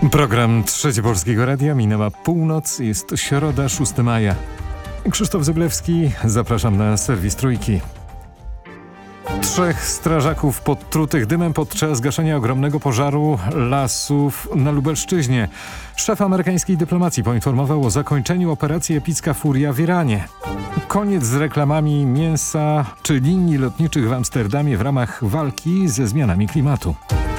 Program Trzecie Polskiego Radia, minęła północ, jest środa, 6 maja. Krzysztof Zyblewski, zapraszam na serwis Trójki. 3 strażaków podtrutych dymem podczas gaszenia ogromnego pożaru lasów na Lubelszczyźnie. Szef amerykańskiej dyplomacji poinformował o zakończeniu operacji Epicka Furia w Iranie. Koniec z reklamami mięsa czy linii lotniczych w Amsterdamie w ramach walki ze zmianami klimatu.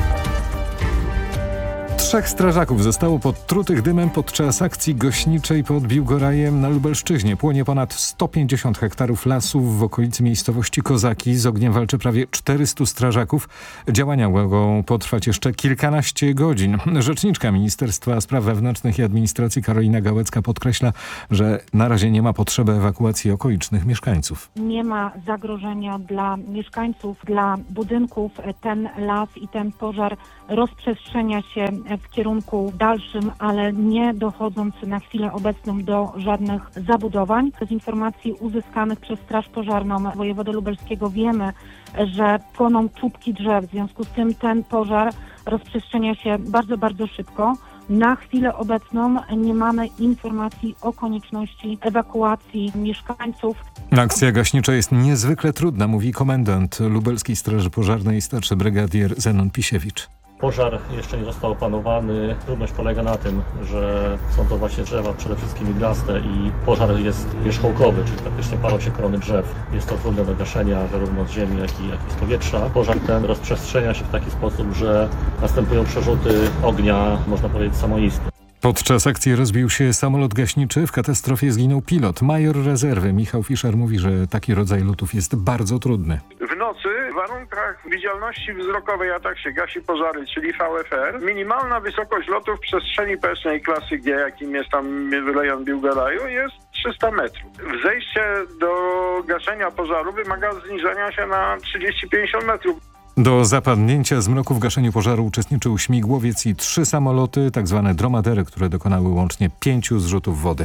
3 strażaków zostało podtrutych dymem podczas akcji gaśniczej pod Biłgorajem na Lubelszczyźnie. Płonie ponad 150 hektarów lasów w okolicy miejscowości Kozaki. Z ogniem walczy prawie 400 strażaków. Działania mogą potrwać jeszcze kilkanaście godzin. Rzeczniczka Ministerstwa Spraw Wewnętrznych i Administracji Karolina Gałecka podkreśla, że na razie nie ma potrzeby ewakuacji okolicznych mieszkańców. Nie ma zagrożenia dla mieszkańców, dla budynków. Ten las i ten pożar rozprzestrzenia się w kierunku dalszym, ale nie dochodząc na chwilę obecną do żadnych zabudowań. Z informacji uzyskanych przez Straż Pożarną wojewody lubelskiego wiemy, że płoną czubki drzew. W związku z tym ten pożar rozprzestrzenia się bardzo, bardzo szybko. Na chwilę obecną nie mamy informacji o konieczności ewakuacji mieszkańców. Akcja gaśnicza jest niezwykle trudna, mówi komendant Lubelskiej Straży Pożarnej, starszy brygadier Zenon Pisiewicz. Pożar jeszcze nie został opanowany. Trudność polega na tym, że są to właśnie drzewa przede wszystkim iglaste i pożar jest wierzchołkowy, czyli praktycznie palą się korony drzew. Jest to trudne do gaszenia zarówno z ziemi, jak i z powietrza. Pożar ten rozprzestrzenia się w taki sposób, że następują przerzuty ognia, można powiedzieć, samoistne. Podczas akcji rozbił się samolot gaśniczy. W katastrofie zginął pilot. Major rezerwy Michał Fischer mówi, że taki rodzaj lotów jest bardzo trudny. W nocy w warunkach widzialności wzrokowej, a tak się gasi pożary, czyli VFR, minimalna wysokość lotu w przestrzeni powietrznej klasy G, jakim jest tam rejon Biłgoraju, jest 300 metrów. Zejście do gaszenia pożaru wymaga zniżenia się na 30-50 metrów. Do zapadnięcia zmroku w gaszeniu pożaru uczestniczył śmigłowiec i 3 samoloty, tak zwane dromadery, które dokonały łącznie 5 zrzutów wody.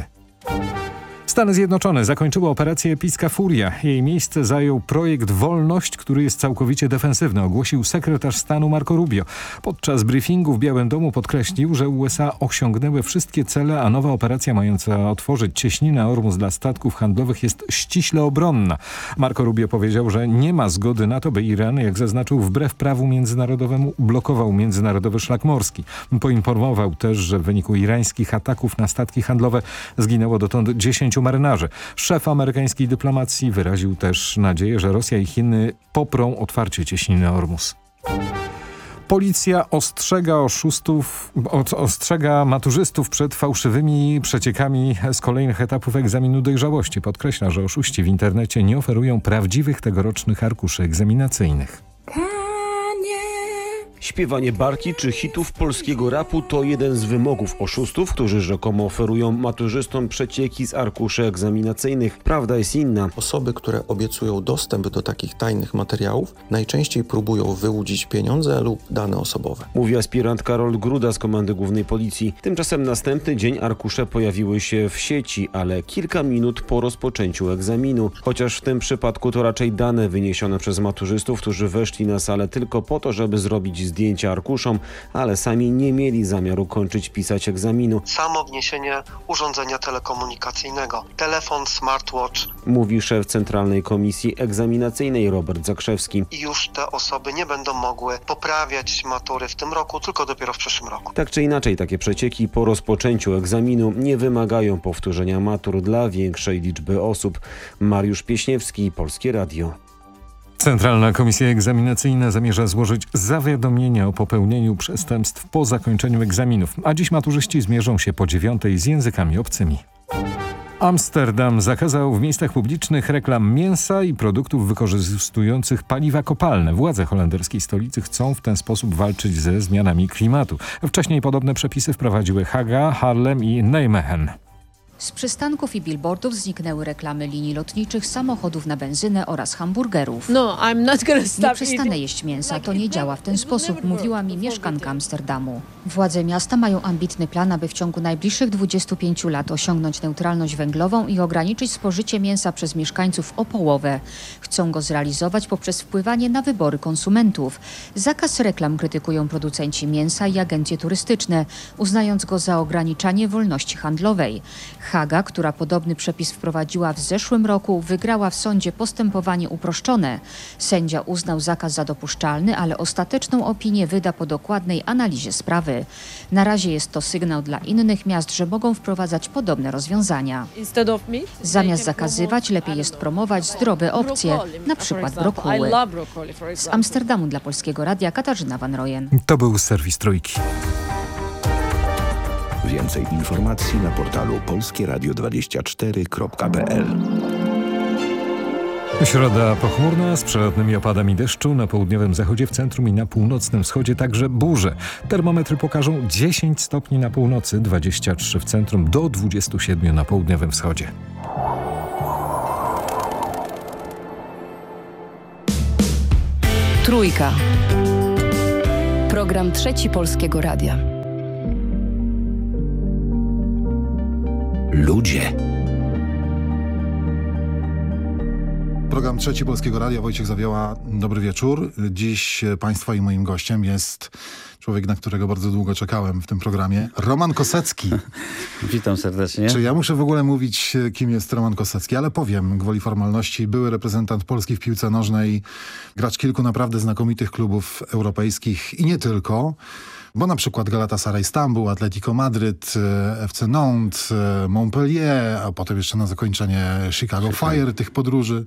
Stany Zjednoczone zakończyły operację Epicka Furia. Jej miejsce zajął projekt Wolność, który jest całkowicie defensywny, ogłosił sekretarz stanu Marco Rubio. Podczas briefingu w Białym Domu podkreślił, że USA osiągnęły wszystkie cele, a nowa operacja mająca otworzyć cieśninę Ormus dla statków handlowych jest ściśle obronna. Marco Rubio powiedział, że nie ma zgody na to, by Iran, jak zaznaczył, wbrew prawu międzynarodowemu blokował międzynarodowy szlak morski. Poinformował też, że w wyniku irańskich ataków na statki handlowe zginęło dotąd 10 marynarzy. Szef amerykańskiej dyplomacji wyraził też nadzieję, że Rosja i Chiny poprą otwarcie cieśniny Ormus. Policja ostrzega maturzystów przed fałszywymi przeciekami z kolejnych etapów egzaminu dojrzałości. Podkreśla, że oszuści w internecie nie oferują prawdziwych tegorocznych arkuszy egzaminacyjnych. Śpiewanie barki czy hitów polskiego rapu to jeden z wymogów oszustów, którzy rzekomo oferują maturzystom przecieki z arkuszy egzaminacyjnych. Prawda jest inna. Osoby, które obiecują dostęp do takich tajnych materiałów, najczęściej próbują wyłudzić pieniądze lub dane osobowe. Mówi aspirant Karol Gruda z Komendy Głównej Policji. Tymczasem następny dzień arkusze pojawiły się w sieci, ale kilka minut po rozpoczęciu egzaminu. Chociaż w tym przypadku to raczej dane wyniesione przez maturzystów, którzy weszli na salę tylko po to, żeby zrobić zdjęcia arkuszom, ale sami nie mieli zamiaru kończyć pisać egzaminu. Samo wniesienie urządzenia telekomunikacyjnego, telefon, smartwatch. Mówi szef Centralnej Komisji Egzaminacyjnej Robert Zakrzewski. I już te osoby nie będą mogły poprawiać matury w tym roku, tylko dopiero w przyszłym roku. Tak czy inaczej, takie przecieki po rozpoczęciu egzaminu nie wymagają powtórzenia matur dla większej liczby osób. Mariusz Pieśniewski, Polskie Radio. Centralna Komisja Egzaminacyjna zamierza złożyć zawiadomienie o popełnieniu przestępstw po zakończeniu egzaminów, a dziś maturzyści zmierzą się po 9 z językami obcymi. Amsterdam zakazał w miejscach publicznych reklam mięsa i produktów wykorzystujących paliwa kopalne. Władze holenderskiej stolicy chcą w ten sposób walczyć ze zmianami klimatu. Wcześniej podobne przepisy wprowadziły Haga, Haarlem i Nijmegen. Z przystanków i billboardów zniknęły reklamy linii lotniczych, samochodów na benzynę oraz hamburgerów. Nie przestanę jeść mięsa, to nie działa w ten sposób, mówiła mi mieszkanka Amsterdamu. Władze miasta mają ambitny plan, aby w ciągu najbliższych 25 lat osiągnąć neutralność węglową i ograniczyć spożycie mięsa przez mieszkańców o połowę. Chcą go zrealizować poprzez wpływanie na wybory konsumentów. Zakaz reklam krytykują producenci mięsa i agencje turystyczne, uznając go za ograniczanie wolności handlowej. Haga, która podobny przepis wprowadziła w zeszłym roku, wygrała w sądzie postępowanie uproszczone. Sędzia uznał zakaz za dopuszczalny, ale ostateczną opinię wyda po dokładnej analizie sprawy. Na razie jest to sygnał dla innych miast, że mogą wprowadzać podobne rozwiązania. Zamiast zakazywać, lepiej jest promować zdrowe opcje, na przykład brokuły. Z Amsterdamu dla Polskiego Radia Katarzyna Van Royen. To był serwis Trójki. Więcej informacji na portalu polskieradio24.pl. Środa pochmurna z przelotnymi opadami deszczu, na południowym zachodzie, w centrum i na północnym wschodzie także burze. Termometry pokażą 10 stopni na północy, 23 w centrum, do 27 na południowym wschodzie. Trójka. Program Trzeci Polskiego Radia. Ludzie. Program Trzeci Polskiego Radia, Wojciech Zawioła. Dobry wieczór. Dziś Państwa i moim gościem jest człowiek, na którego bardzo długo czekałem w tym programie. Roman Kosecki. Witam serdecznie. Czy ja muszę w ogóle mówić, kim jest Roman Kosecki? Ale powiem, gwoli formalności, były reprezentant Polski w piłce nożnej, gracz kilku naprawdę znakomitych klubów europejskich i nie tylko. Bo na przykład Galatasaray Stambuł, Atletico Madryt, FC Nantes, Montpellier, a potem jeszcze na zakończenie Chicago Fire tych podróży.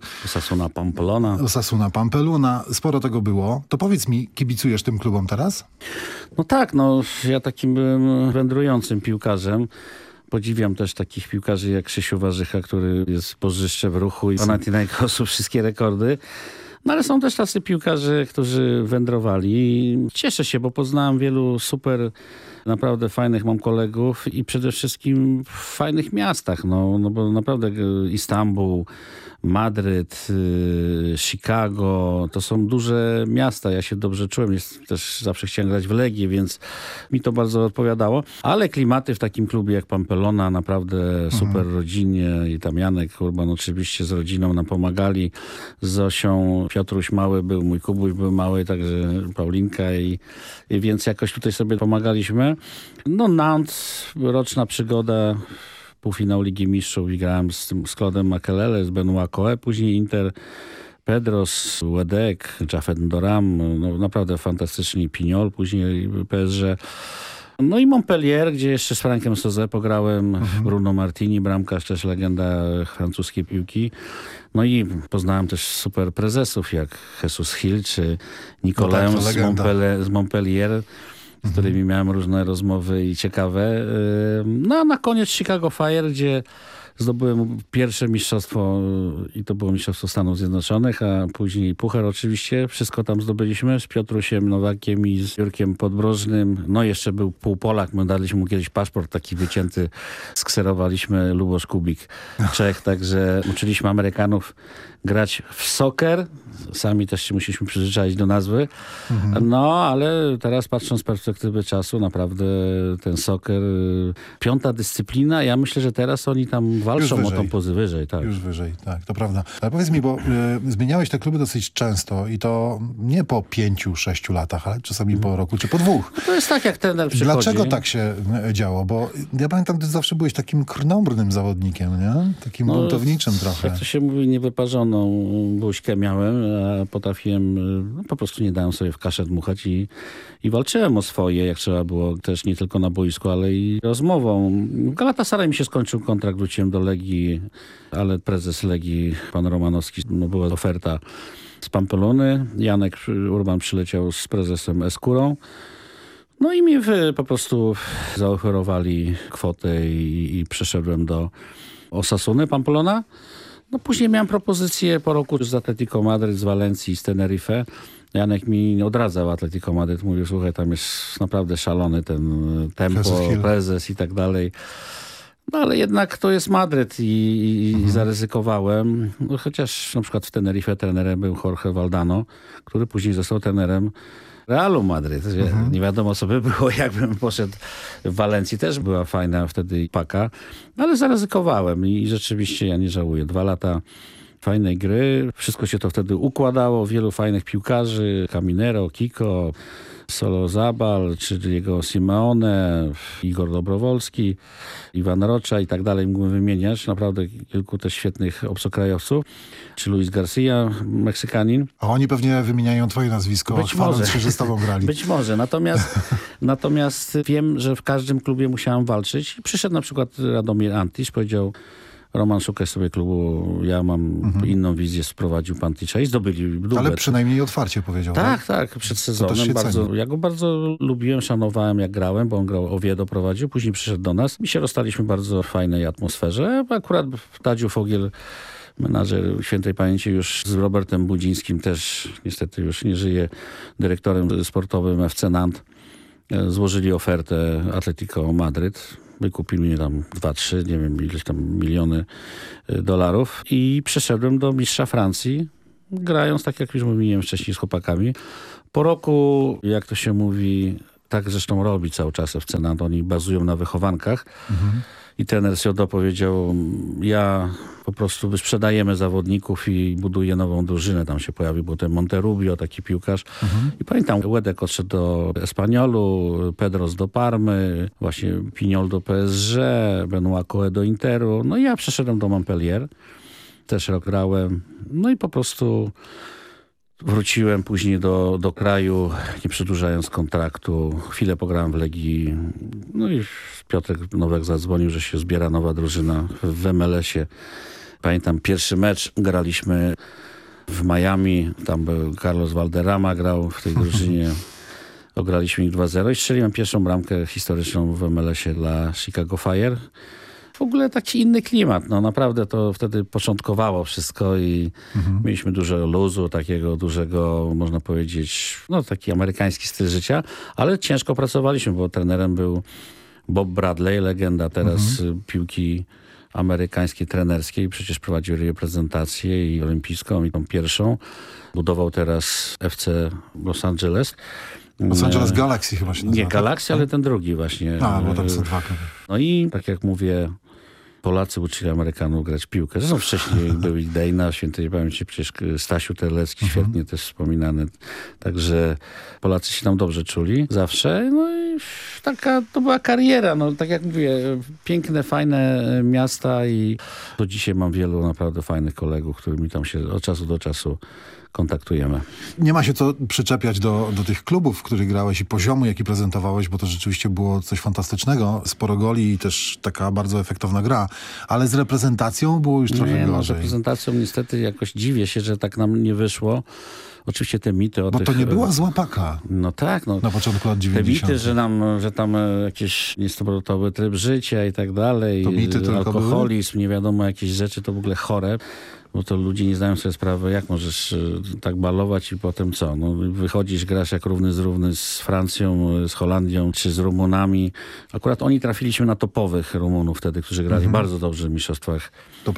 Osasuna Pampeluna. Sporo tego było. To powiedz mi, kibicujesz tym klubom teraz? No tak, ja takim byłem wędrującym piłkarzem. Podziwiam też takich piłkarzy jak Krzysiu Warzycha, który jest bożyszcze w ruchu i Panathinaikosu wszystkie rekordy. No ale są też tacy piłkarze, którzy wędrowali. Cieszę się, bo poznałem wielu super, naprawdę fajnych mam kolegów i przede wszystkim w fajnych miastach. No bo naprawdę Istanbul, Madryt, Chicago, to są duże miasta. Ja się dobrze czułem, też zawsze chciałem grać w Legii, więc mi to bardzo odpowiadało. Ale klimaty w takim klubie jak Pamplona, naprawdę super rodzinnie i tam Janek Urban oczywiście z rodziną nam pomagali. Z Zosią, Piotruś mały był, mój Kubuś był mały, także Paulinka i więc jakoś tutaj sobie pomagaliśmy. No Nantes, roczna przygoda. Półfinał Ligi Mistrzów i grałem z Claudem Makelele, z Benoît Coe, później Inter, Pedros, Wedek, Jafet Doram, naprawdę fantastycznie, Pignol, później PSG. No i Montpellier, gdzie jeszcze z Frankiem Sozé pograłem, Bruno Martini, bramkarz, też legenda francuskiej piłki. No i poznałem też super prezesów jak Jesus Hill czy Nicolas z Montpellier, z którymi miałem różne rozmowy i ciekawe. No a na koniec Chicago Fire, gdzie zdobyłem pierwsze mistrzostwo i to było Mistrzostwo Stanów Zjednoczonych, a później puchar oczywiście. Wszystko tam zdobyliśmy z Piotrusiem Nowakiem i z Jurkiem Podbrożnym. No jeszcze był półpolak, my daliśmy mu kiedyś paszport taki wycięty, skserowaliśmy Lubosz Kubik, Czech, także uczyliśmy Amerykanów grać w soccer. Sami też się musieliśmy przyzwyczaić do nazwy. No, ale teraz patrząc z perspektywy czasu, naprawdę ten soccer, 5. dyscyplina, ja myślę, że teraz oni tam walczą o tą pozycję wyżej. Tak. Już wyżej, tak, to prawda. Ale powiedz mi, bo zmieniałeś te kluby dosyć często i to nie po 5-6 latach, ale czasami po roku czy po 2. No to jest tak, jak trener przychodzi. Dlaczego tak się działo? Bo ja pamiętam, ty zawsze byłeś takim krnąbrnym zawodnikiem, nie? Takim buntowniczym trochę. Jak to się mówi, niewyparzoną buźkę miałem, a potrafiłem, po prostu nie dałem sobie w kaszę dmuchać i walczyłem o swoje, jak trzeba było, też nie tylko na boisku, ale i rozmową. W Galatasaray mi się skończył kontrakt, wróciłem do Legii, ale prezes Legii, pan Romanowski, była oferta z Pampelony. Janek Urban przyleciał z prezesem Eskurą. No i mi po prostu zaoferowali kwotę i przeszedłem do Osasuny Pamplona. No później miałem propozycję po roku z Atletico Madryt, z Walencji, z Tenerife. Janek mi odradzał Atletico Madryt. Mówił, słuchaj, tam jest naprawdę szalony ten tempo, prezes i tak dalej. No ale jednak to jest Madryt i zaryzykowałem. No, chociaż na przykład w Tenerife trenerem był Jorge Valdano, który później został trenerem Realu Madryt. Nie wiadomo, co by było, jakbym poszedł w Walencji. Też była fajna wtedy paka, ale zaryzykowałem i rzeczywiście ja nie żałuję. 2 lata fajnej gry. Wszystko się to wtedy układało. Wielu fajnych piłkarzy. Caminero, Kiko, Solo Zabal, czy jego Simeone, Igor Dobrowolski, Iwan Rocza i tak dalej. Mógłbym wymieniać. Naprawdę kilku też świetnych obcokrajowców. Czy Luis Garcia, Meksykanin. A oni pewnie wymieniają twoje nazwisko, chwaląc się, że z tobą grali. Być może. Natomiast wiem, że w każdym klubie musiałem walczyć. I przyszedł na przykład Radomir Antić, powiedział: Roman, szukaj sobie klubu, ja mam inną wizję, sprowadził Panticza i zdobyli dublet. Ale przynajmniej otwarcie powiedział. Tak, przed sezonem. Ja go bardzo lubiłem, szanowałem jak grałem, bo on grał, Oviedo prowadził, później przyszedł do nas i się rozstaliśmy w bardzo fajnej atmosferze. Akurat Tadziu Fogiel, menażer świętej pamięci, już z Robertem Budzińskim, też niestety już nie żyje, dyrektorem sportowym FC Nantes, złożyli ofertę Atletico Madryt. Wykupili tam 2-3, nie wiem ileś tam miliony dolarów i przeszedłem do mistrza Francji, grając, tak jak już mówiłem wcześniej, z chłopakami. Po roku, jak to się mówi, tak zresztą robi cały czas FC Nantes, oni bazują na wychowankach. I trener Siodo powiedział: ja po prostu wysprzedajemy zawodników i buduję nową drużynę. Tam się pojawił potem Monterrubio, taki piłkarz. I pamiętam, Łedek odszedł do Espaniolu, Pedros do Parmy, właśnie Pignol do PSG, Benoit Coe do Interu. No i ja przeszedłem do Montpellier. Też rok grałem. No i po prostu wróciłem później do kraju, nie przedłużając kontraktu. Chwilę pograłem w Legii. No i Piotrek Nowak zadzwonił, że się zbiera nowa drużyna w MLS-ie. Pamiętam pierwszy mecz, graliśmy w Miami. Tam był Carlos Valderrama, grał w tej drużynie. Ograliśmy ich 2-0 i strzeliłem pierwszą bramkę historyczną w MLS-ie dla Chicago Fire. W ogóle taki inny klimat. No naprawdę to wtedy początkowało wszystko i mieliśmy dużo luzu, takiego dużego, można powiedzieć, no taki amerykański styl życia, ale ciężko pracowaliśmy, bo trenerem był Bob Bradley, legenda teraz piłki amerykańskiej, trenerskiej. Przecież prowadził reprezentację i olimpijską, i tą pierwszą. Budował teraz FC Los Angeles. Los Angeles Galaxy chyba się nazywa. Nie Galaxy, ale ten drugi właśnie. Bo tam są 2. No i tak jak mówię, Polacy uczyli Amerykanów grać w piłkę. Zresztą wcześniej był ich Dejna, świętej pamięci, przecież Stasiu Terlecki, świetnie też wspominany. Także Polacy się tam dobrze czuli zawsze. No i taka to była kariera. No tak jak mówię, piękne, fajne miasta i do dzisiaj mam wielu naprawdę fajnych kolegów, którymi tam się od czasu do czasu kontaktujemy. Nie ma się co przyczepiać do tych klubów, w których grałeś i poziomu, jaki prezentowałeś, bo to rzeczywiście było coś fantastycznego. Sporo goli i też taka bardzo efektowna gra. Ale z reprezentacją było już trochę gorzej. Z reprezentacją niestety jakoś dziwię się, że tak nam nie wyszło. Oczywiście te mity o Bo tych... to nie była zła paka. No tak. No, na początku lat 90. Te mity, że tam jakiś niestoprotowy tryb życia i tak dalej. To mity tylko alkoholizm, były? nie wiadomo, jakieś rzeczy, to w ogóle chore. Bo to ludzie nie zdają sobie sprawy, jak możesz tak balować i potem co? No, wychodzisz, grasz jak równy z Francją, z Holandią czy z Rumunami. Akurat oni trafiliśmy na topowych Rumunów wtedy, którzy grali bardzo dobrze w mistrzostwach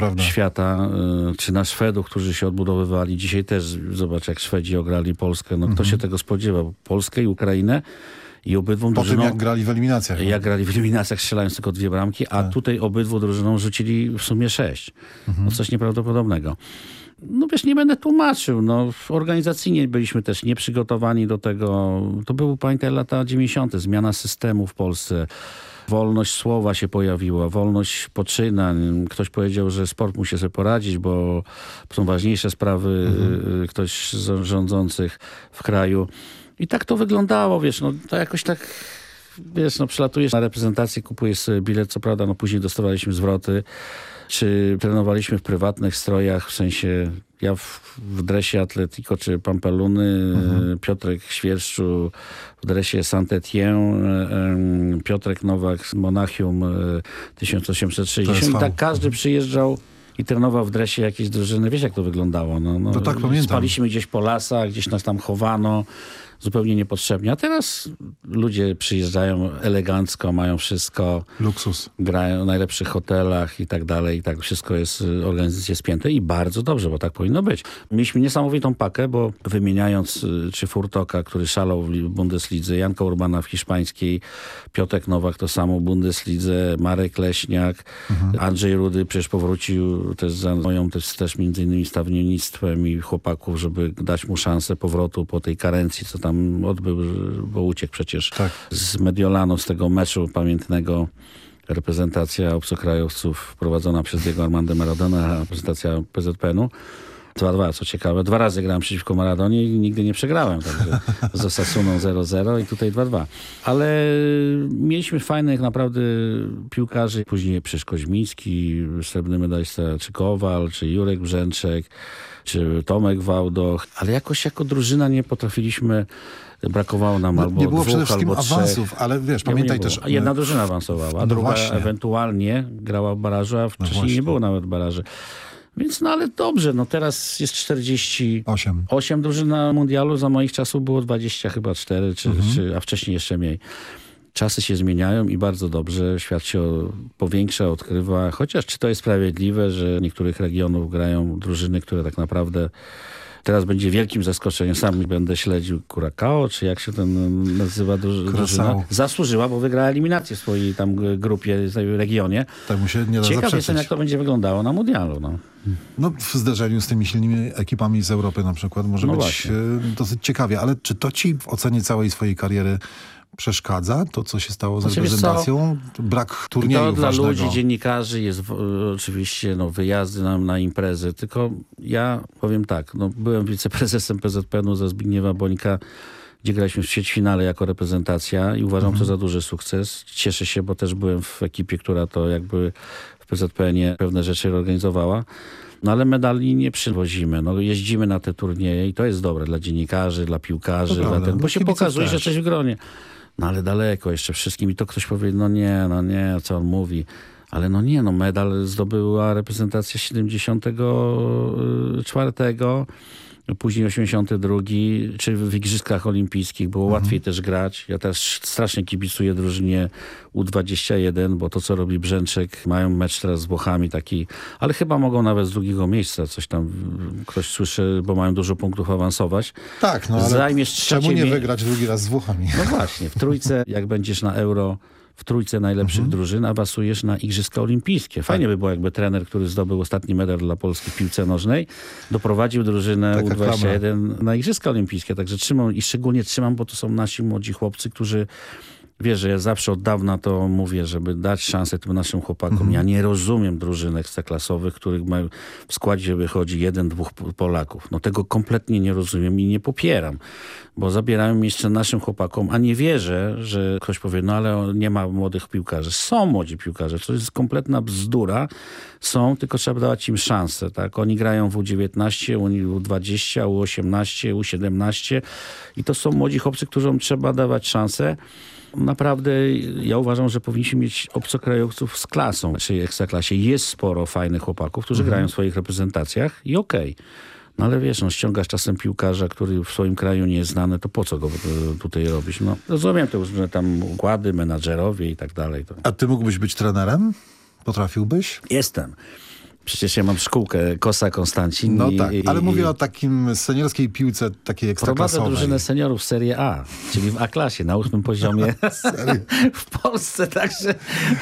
świata. Czy na Szwedów, którzy się odbudowywali. Dzisiaj też zobacz, jak Szwedzi ograli Polskę. No kto się tego spodziewał? Polskę i Ukrainę. I obydwu drużynom... Po tym, jak grali w eliminacjach. Jak grali w eliminacjach, strzelając tylko 2 bramki, a tutaj obydwu drużynom rzucili w sumie 6. No coś nieprawdopodobnego. No wiesz, nie będę tłumaczył. No, organizacyjnie byliśmy też nieprzygotowani do tego. To były, pamiętaj, lata 90. Zmiana systemu w Polsce. Wolność słowa się pojawiła, wolność poczynań. Ktoś powiedział, że sport musi sobie poradzić, bo są ważniejsze sprawy ktoś z rządzących w kraju. I tak to wyglądało, wiesz, no to jakoś tak, wiesz, no przelatujesz na reprezentację, kupujesz sobie bilet, co prawda, no później dostawaliśmy zwroty, czy trenowaliśmy w prywatnych strojach, w sensie ja w dresie Atletico czy Pampeluny, Piotrek Świerszczu w dresie Saint-Étienne, Piotrek Nowak z Monachium 1860 i tak każdy przyjeżdżał i trenował w dresie jakiejś drużyny. Wiesz, jak to wyglądało? No, tak pamiętam. Spaliśmy gdzieś po lasach, gdzieś nas tam chowano. zupełnie niepotrzebnie. A teraz ludzie przyjeżdżają elegancko, mają wszystko. Luksus. Grają w najlepszych hotelach i tak dalej. I tak wszystko jest organizacje spięte i bardzo dobrze, bo tak powinno być. Mieliśmy niesamowitą pakę, bo wymieniając czy Furtoka, który szalał w Bundeslidze, Janka Urbana w hiszpańskiej, Piotrek Nowak to samo w Bundeslidze, Marek Leśniak, Andrzej Rudy przecież powrócił też za moją też między innymi stawnictwem i chłopaków, żeby dać mu szansę powrotu po tej karencji, co tam odbył, bo uciekł przecież z Mediolanu, z tego meczu pamiętnego. Reprezentacja obcokrajowców prowadzona przez Diego Armando Maradona, reprezentacja PZPN-u. 2-2, co ciekawe. 2 razy grałem przeciwko Maradonie i nigdy nie przegrałem. Także z Osasuną 0-0 i tutaj 2-2. Ale mieliśmy fajnych naprawdę piłkarzy. Później przecież Koźmiński, srebrny medalista, czy Kowal, czy Jurek Brzęczek, czy Tomek Wałdoch. Ale jakoś jako drużyna nie potrafiliśmy. Brakowało nam albo nie było 2, przede wszystkim albo 3 awansów, ale wiesz, pamiętaj też... Jedna drużyna awansowała, a druga ewentualnie grała w barażu, a wcześniej nie było nawet baraży. Więc ale dobrze, teraz jest 48 drużyn na mundialu, za moich czasów było 20 chyba 4, a wcześniej jeszcze mniej. Czasy się zmieniają i bardzo dobrze, świat się powiększa, odkrywa, chociaż czy to jest sprawiedliwe, że niektórych regionów grają drużyny, które tak naprawdę teraz będzie wielkim zaskoczeniem. Sam będę śledził Curaçao, czy jak się ten nazywa drużyna. Zasłużyła, bo wygrała eliminację w swojej tam grupie, w regionie. Tak mu się nie da Ciekaw jestem, jak to będzie wyglądało na mundialu. No w zderzeniu z tymi silnymi ekipami z Europy na przykład może być dosyć ciekawie. Ale czy to ci w ocenie całej swojej kariery przeszkadza to, co się stało z reprezentacją? Brak turnieju to dla ważnego. ludzi, dziennikarzy jest oczywiście wyjazdy na imprezy. Tylko ja powiem tak, byłem wiceprezesem PZPN-u za Zbigniewa Bońka, gdzie graliśmy w ćwierćfinale jako reprezentacja i uważam to za duży sukces. Cieszę się, bo też byłem w ekipie, która to jakby w PZPN-ie pewne rzeczy organizowała. Ale medali nie przywozimy. Jeździmy na te turnieje i to jest dobre dla dziennikarzy, dla piłkarzy, bo się pokazuje, że jesteś w gronie. Ale daleko jeszcze wszystkim. I to ktoś powie, nie, co on mówi. Ale medal zdobyła reprezentacja 74, później 82, czy w Igrzyskach Olimpijskich było łatwiej też grać. Ja też strasznie kibicuję drużynie U21, bo to, co robi Brzęczek, mają mecz teraz z Włochami taki, ale chyba mogą nawet z drugiego miejsca coś tam, ktoś słyszy, bo mają dużo punktów awansować. Tak, ale czemu nie wygrać drugi raz z Włochami? No właśnie, w trójce, jak będziesz na Euro, w trójce najlepszych drużyn awansujesz na Igrzyska Olimpijskie. Fajnie by było, jakby trener, który zdobył ostatni medal dla Polski w piłce nożnej, doprowadził drużynę U21 na Igrzyska Olimpijskie. Także trzymam i szczególnie trzymam, bo to są nasi młodzi chłopcy, którzy wiesz, że ja zawsze od dawna to mówię, żeby dać szansę tym naszym chłopakom. Ja nie rozumiem drużyn ekstraklasowych, których w składzie wychodzi 1-2 Polaków. Tego kompletnie nie rozumiem i nie popieram, bo zabierają miejsce naszym chłopakom, a nie wierzę, że ktoś powie, ale nie ma młodych piłkarzy. Są młodzi piłkarze, to jest kompletna bzdura. Są, tylko trzeba dawać im szansę. Tak? Oni grają w U19, U20, U18, U17 i to są młodzi chłopcy, którym trzeba dawać szansę. Naprawdę ja uważam, że powinniśmy mieć obcokrajowców z klasą, czyli ekstraklasie. Jest sporo fajnych chłopaków, którzy grają w swoich reprezentacjach i okej. Ale wiesz, ściągasz czasem piłkarza, który w swoim kraju nie jest znany, to po co go tutaj robić? Rozumiem te różne tam układy, menadżerowie i tak dalej. A ty mógłbyś być trenerem? Potrafiłbyś? Jestem. Przecież ja mam szkółkę Kosa Konstancin. Ale mówię o takim seniorskiej piłce, takiej ekstraklasowej. Prowadzę drużynę seniorów Serie A, czyli w A-klasie, na 8. poziomie w Polsce. Także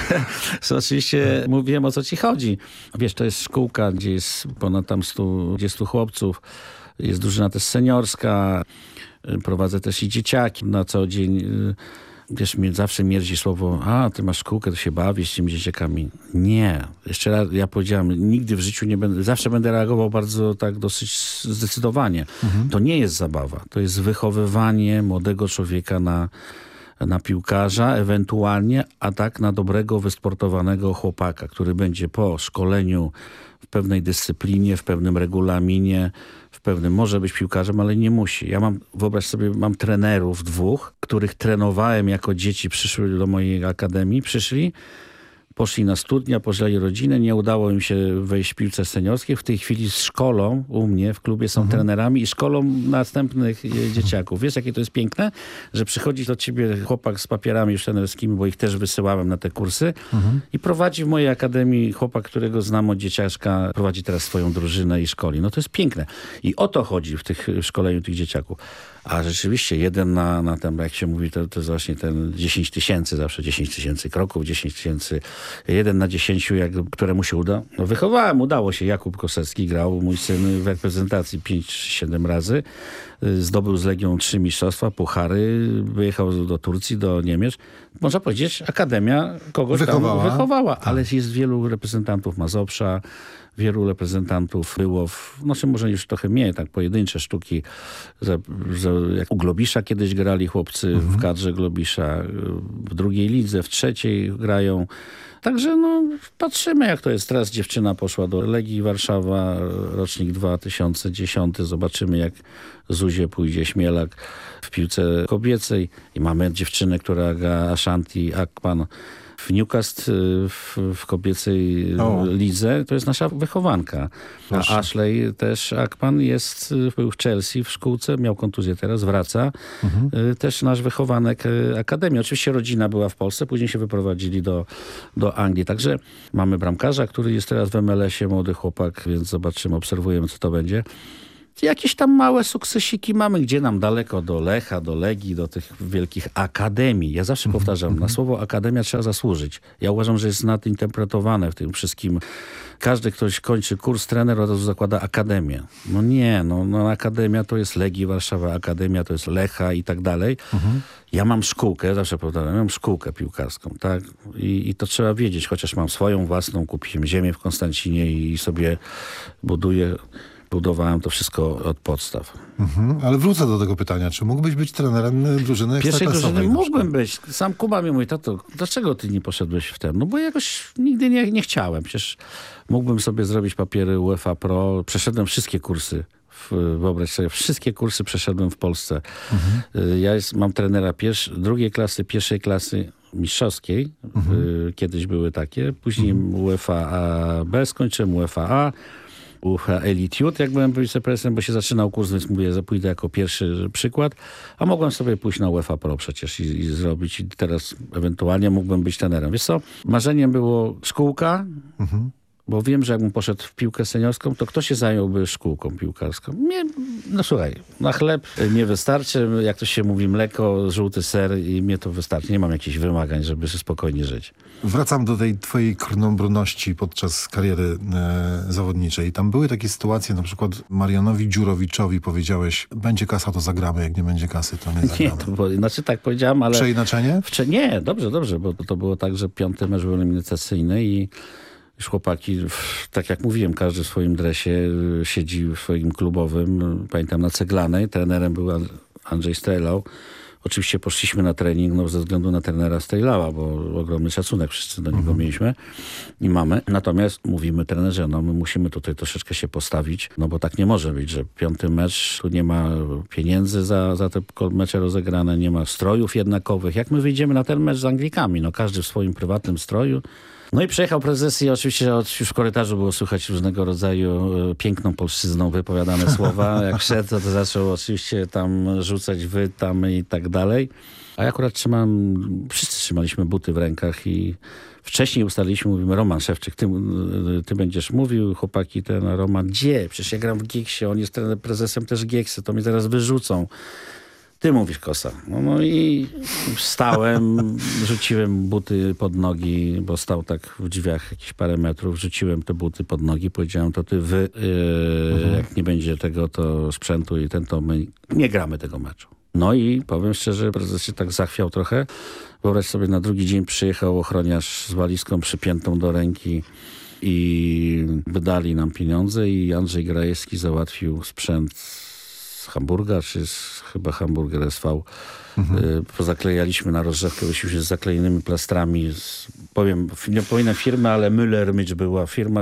oczywiście mówiłem, o co ci chodzi. Wiesz, to jest szkółka, gdzie jest ponad tam 120 chłopców. Jest drużyna też seniorska. Prowadzę też i dzieciaki na co dzień. Wiesz, mnie zawsze mierzi słowo, ty masz szkółkę, to się bawisz z tymi dzieciakami. Nie. Jeszcze raz, ja powiedziałem, nigdy w życiu nie będę, zawsze będę reagował bardzo tak dosyć zdecydowanie. To nie jest zabawa. To jest wychowywanie młodego człowieka na piłkarza, ewentualnie, a tak na dobrego, wysportowanego chłopaka, który będzie po szkoleniu w pewnej dyscyplinie, w pewnym regulaminie, może być piłkarzem, ale nie musi. Ja wyobraź sobie, mam trenerów 2, których trenowałem jako dzieci, przyszły do mojej akademii, poszli na studia, pożali rodzinę, nie udało im się wejść w piłce seniorskiej. W tej chwili szkolą u mnie w klubie są trenerami i szkolą następnych dzieciaków. Wiesz, jakie to jest piękne, że przychodzi do ciebie chłopak z papierami już trenerskimi, bo ich też wysyłałem na te kursy i prowadzi w mojej akademii chłopak, którego znam od dzieciaczka, prowadzi teraz swoją drużynę i szkoli. No to jest piękne. I o to chodzi w szkoleniu tych dzieciaków. A rzeczywiście jeden na ten, jak się mówi, to jest właśnie ten 10 tysięcy, zawsze 10 tysięcy kroków, 10 tysięcy, 1 na 10, któremu się uda. No wychowałem, udało się. Jakub Kosecki grał, mój syn w reprezentacji 5-7 razy. Zdobył z Legią 3 mistrzostwa, puchary, wyjechał do Turcji, do Niemiec. Można powiedzieć, akademia kogoś tam wychowała, ale jest wielu reprezentantów Mazowsza, wielu reprezentantów było, znaczy może już trochę mniej, tak pojedyncze sztuki, jak u Globisza kiedyś grali chłopcy w kadrze Globisza, w drugiej lidze, w trzeciej grają. Także no, patrzymy, jak to jest. Teraz dziewczyna poszła do Legii Warszawa, rocznik 2010. Zobaczymy, jak Zuzie pójdzie Śmielak w piłce kobiecej. I mamy dziewczynę, która gra Ashanti Akpan w Newcastle w kobiecej lidze. To jest nasza wychowanka. A Ashley też Akpan był w Chelsea w szkółce, miał kontuzję teraz, wraca. Też nasz wychowanek akademii. Oczywiście rodzina była w Polsce, później się wyprowadzili do Anglii. Także mamy bramkarza, który jest teraz w MLS-ie, młody chłopak, więc zobaczymy, obserwujemy, co to będzie. Jakieś tam małe sukcesiki mamy, gdzie nam daleko do Lecha, do Legii, do tych wielkich akademii. Ja zawsze powtarzam, na słowo akademia trzeba zasłużyć. Ja uważam, że jest nadinterpretowane w tym wszystkim. Każdy, ktoś kończy kurs trenera, od razu zakłada akademię. No nie, no akademia to jest Legii Warszawa, akademia to jest Lecha i tak dalej. Ja mam szkółkę, zawsze powtarzam, mam szkółkę piłkarską, tak? I to trzeba wiedzieć, chociaż mam swoją własną, kupiłem ziemię w Konstancinie i sobie budowałem to wszystko od podstaw. Ale wrócę do tego pytania. Czy mógłbyś być trenerem drużyny pierwszej ekstraklasowej? Drużyny mógłbym być. Sam Kuba mi mówi, tato, dlaczego ty nie poszedłeś w ten? No bo jakoś nigdy nie chciałem. Przecież mógłbym sobie zrobić papiery UEFA Pro. Przeszedłem wszystkie kursy. Wyobraź sobie, wszystkie kursy przeszedłem w Polsce. Ja mam trenera drugiej klasy, pierwszej klasy mistrzowskiej. Kiedyś były takie. Później UEFA B skończyłem, UEFA A. UEFA Elite Youth, jak byłem wiceprezesem, bo się zaczynał kurs, więc mówię, pójdę jako pierwszy przykład, a mogłem sobie pójść na UEFA Pro przecież i zrobić i teraz ewentualnie mógłbym być trenerem. Wiesz co, marzeniem było szkółka, bo wiem, że jakbym poszedł w piłkę seniorską, to kto się zająłby szkółką piłkarską? No słuchaj, na chleb nie wystarczy, jak to się mówi, mleko, żółty ser i mnie to wystarczy. Nie mam jakichś wymagań, żeby spokojnie żyć. Wracam do tej twojej krnąbrności podczas kariery zawodniczej. Tam były takie sytuacje, na przykład Marianowi Dziurowiczowi powiedziałeś, będzie kasa, to zagramy, jak nie będzie kasy, to nie zagramy. Znaczy tak powiedziałem, ale... Przeinaczenie? Nie, dobrze, bo to było tak, że 5. mecz był eliminacyjny i już chłopaki, tak jak mówiłem, każdy w swoim dresie siedzi w swoim klubowym, pamiętam na Ceglanej, trenerem był Andrzej Strejlał. Oczywiście poszliśmy na trening ze względu na trenera Strejlała, bo ogromny szacunek wszyscy do niego mieliśmy i mamy. Natomiast mówimy trenerze, my musimy tutaj troszeczkę się postawić, bo tak nie może być, że 5. mecz, tu nie ma pieniędzy za te mecze rozegrane, nie ma strojów jednakowych. Jak my wyjdziemy na ten mecz z Anglikami? Każdy w swoim prywatnym stroju. No i przyjechał prezes i oczywiście już w korytarzu było słychać różnego rodzaju piękną polszczyzną wypowiadane słowa. Jak szedł, to zaczął oczywiście tam rzucać wy tam i tak dalej. A ja akurat wszyscy trzymaliśmy buty w rękach i wcześniej ustaliliśmy, mówimy, Roman Szewczyk, ty będziesz mówił, chłopaki, ten Roman, gdzie? Przecież ja gram w Gieksie, on jest prezesem też Gieksy, to mnie zaraz wyrzucą. Ty mówisz, Kosa. No i wstałem, rzuciłem buty pod nogi, bo stał tak w drzwiach jakieś parę metrów, rzuciłem te buty pod nogi, powiedziałem, to ty jak nie będzie tego to sprzętu i to my nie gramy tego meczu. No i powiem szczerze, prezes się tak zachwiał trochę. Wyobraź sobie, na drugi dzień przyjechał ochroniarz z walizką przypiętą do ręki i wydali nam pieniądze i Andrzej Grajewski załatwił sprzęt z Hamburga, czy chyba Hamburger SV. Pozaklejaliśmy na rozgrzewkę, byliśmy z zaklejonymi plastrami. Nie powinnam firmy, ale Müller była firma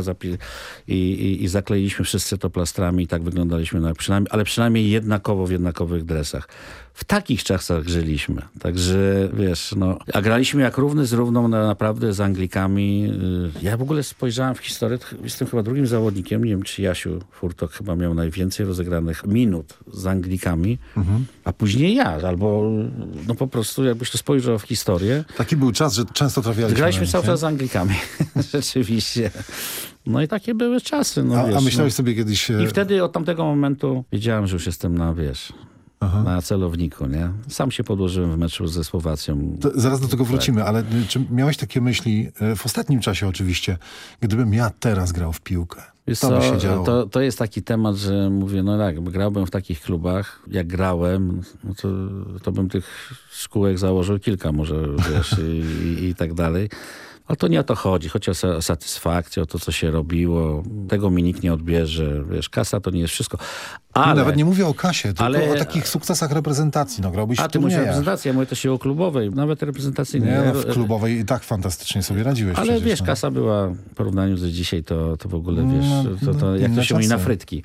i zakleiliśmy wszyscy to plastrami i tak wyglądaliśmy, przynajmniej jednakowo w jednakowych dresach. w takich czasach żyliśmy. Także wiesz, no, a graliśmy jak równy z równą naprawdę z Anglikami. Ja w ogóle spojrzałem w historię, jestem chyba drugim zawodnikiem, nie wiem czy Jasiu Furtok chyba miał najwięcej rozegranych minut z Anglikami, a później ja, albo no po prostu jakbyś to spojrzał w historię. Taki był czas, że często trafialiśmy. Graliśmy cały czas z Anglikami, rzeczywiście. No i takie były czasy. No, a myślałeś sobie kiedyś... I wtedy od tamtego momentu wiedziałem, że już jestem na, na celowniku, nie? Sam się podłożyłem w meczu ze Słowacją. To zaraz do tego wrócimy, ale czy miałeś takie myśli, w ostatnim czasie oczywiście, gdybym ja teraz grał w piłkę, to by się działo. To jest taki temat, że mówię, no tak, grałbym w takich klubach, jak grałem, no to bym tych szkółek założył kilka może, wiesz, i tak dalej. Ale to nie o to chodzi. Chodzi o satysfakcję, o to, co się robiło. Tego mi nikt nie odbierze. Wiesz, kasa to nie jest wszystko. Ale, nawet nie mówię o kasie, tylko o takich sukcesach reprezentacji. No, grałbyś w ty mówisz o reprezentacji, ja mówię też o klubowej, nawet reprezentacyjnej. Nie, w klubowej i tak fantastycznie sobie radziłeś. Ale przecież, wiesz, kasa była w porównaniu z dzisiaj, to w ogóle, wiesz, jak to się mówi, na frytki.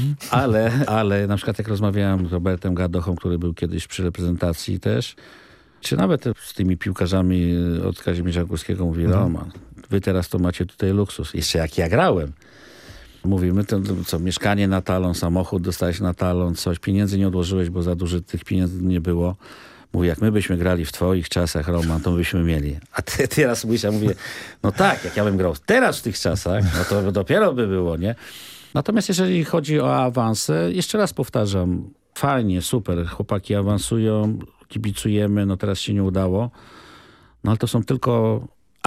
Ale na przykład jak rozmawiałem z Robertem Gardochą, który był kiedyś przy reprezentacji też, czy nawet z tymi piłkarzami od Kazimierza Górskiego mówi, Roman, wy teraz to macie tutaj luksus. Jeszcze jak ja grałem. Mówimy, to co, mieszkanie na talon, samochód dostałeś na talon, coś, pieniędzy nie odłożyłeś, bo za dużo tych pieniędzy nie było. Mówi, jak my byśmy grali w twoich czasach, Roman, to byśmy mieli. A ty teraz mówisz, ja mówię, no tak, jak ja bym grał teraz w tych czasach, no to dopiero by było, nie? Natomiast jeżeli chodzi o awanse, jeszcze raz powtarzam, fajnie, super, chłopaki awansują, kibicujemy, no teraz się nie udało, no ale to są tylko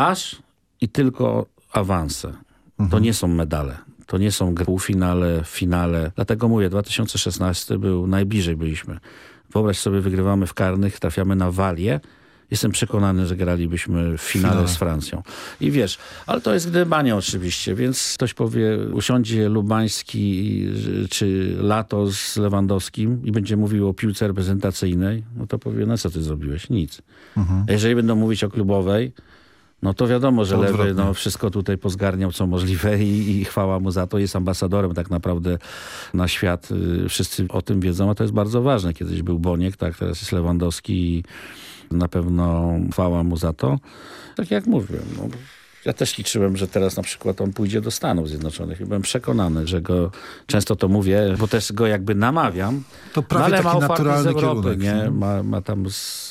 tylko awanse. To nie są medale. To nie są półfinale, finale. Dlatego mówię, 2016 był, najbliżej byliśmy. Wyobraź sobie, wygrywamy w karnych, trafiamy na Walię. Jestem przekonany, że gralibyśmy w finale z Francją. I wiesz, ale to jest gdybanie oczywiście, więc ktoś powie, usiądzie Lubański czy Lato z Lewandowskim i będzie mówił o piłce reprezentacyjnej, no to powie, no co ty zrobiłeś? Nic. A jeżeli będą mówić o klubowej, no to wiadomo, że Lewy wszystko tutaj pozgarniał, co możliwe i chwała mu za to. Jest ambasadorem tak naprawdę na świat. Wszyscy o tym wiedzą, a to jest bardzo ważne. Kiedyś był Boniek, tak, teraz jest Lewandowski i na pewno chwała mu za to. Tak jak mówię, no, ja też liczyłem, że teraz na przykład on pójdzie do Stanów Zjednoczonych i byłem przekonany, że go, często to mówię, bo też go jakby namawiam, to prawie ale taki ma naturalny z Europy, kierunek, nie? Ma tam,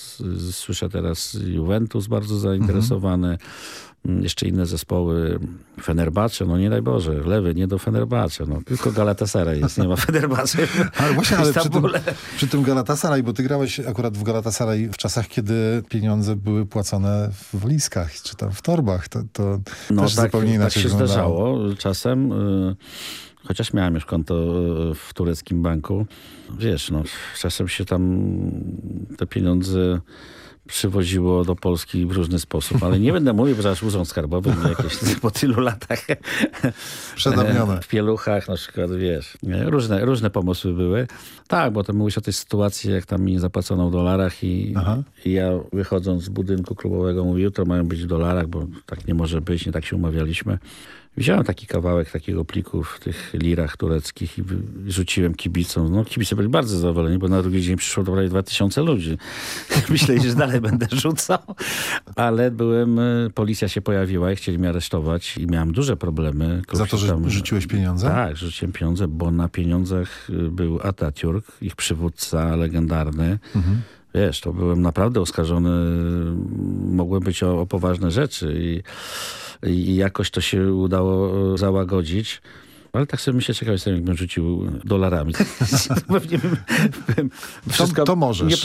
słyszę teraz Juventus bardzo zainteresowany, jeszcze inne zespoły, Fenerbahce, no nie daj Boże, Lewy nie do Fenerbahce, no tylko Galatasaray jest, nie ma Fenerbahce. Ale właśnie, przy tym Galatasaray, bo ty grałeś akurat w Galatasaray w czasach, kiedy pieniądze były płacone w walizkach, czy tam w torbach, to no też tak, zupełnie inaczej tak się wyglądało. zdarzało czasem, chociaż miałem już konto w tureckim banku. Wiesz, no czasem się tam te pieniądze przywoziło do Polski w różny sposób, ale nie będę mówił, że aż urząd skarbowy jakieś po tylu latach przedawnione. W pieluchach na przykład, wiesz, różne pomysły były. Tak, bo to mówisz o tej sytuacji, jak tam mi nie zapłacono w dolarach i ja wychodząc z budynku klubowego mówię, jutro mają być w dolarach, bo tak nie może być, nie tak się umawialiśmy. Wziąłem taki kawałek takiego pliku w tych lirach tureckich i rzuciłem kibicom. No kibice byli bardzo zadowoleni, bo na drugi dzień przyszło prawie 2000 ludzi. Myśleli, że dalej będę rzucał. Ale policja się pojawiła i chcieli mnie aresztować i miałem duże problemy. Za to, że rzuciłeś pieniądze? Tak, rzuciłem pieniądze, bo na pieniądzach był Atatürk, ich przywódca legendarny. Wiesz, to byłem naprawdę oskarżony, mogłem być o poważne rzeczy i jakoś to się udało załagodzić. Ale tak sobie myślę, ciekawe jestem, jakbym rzucił dolarami. Pewnie wszystko to możesz. Nie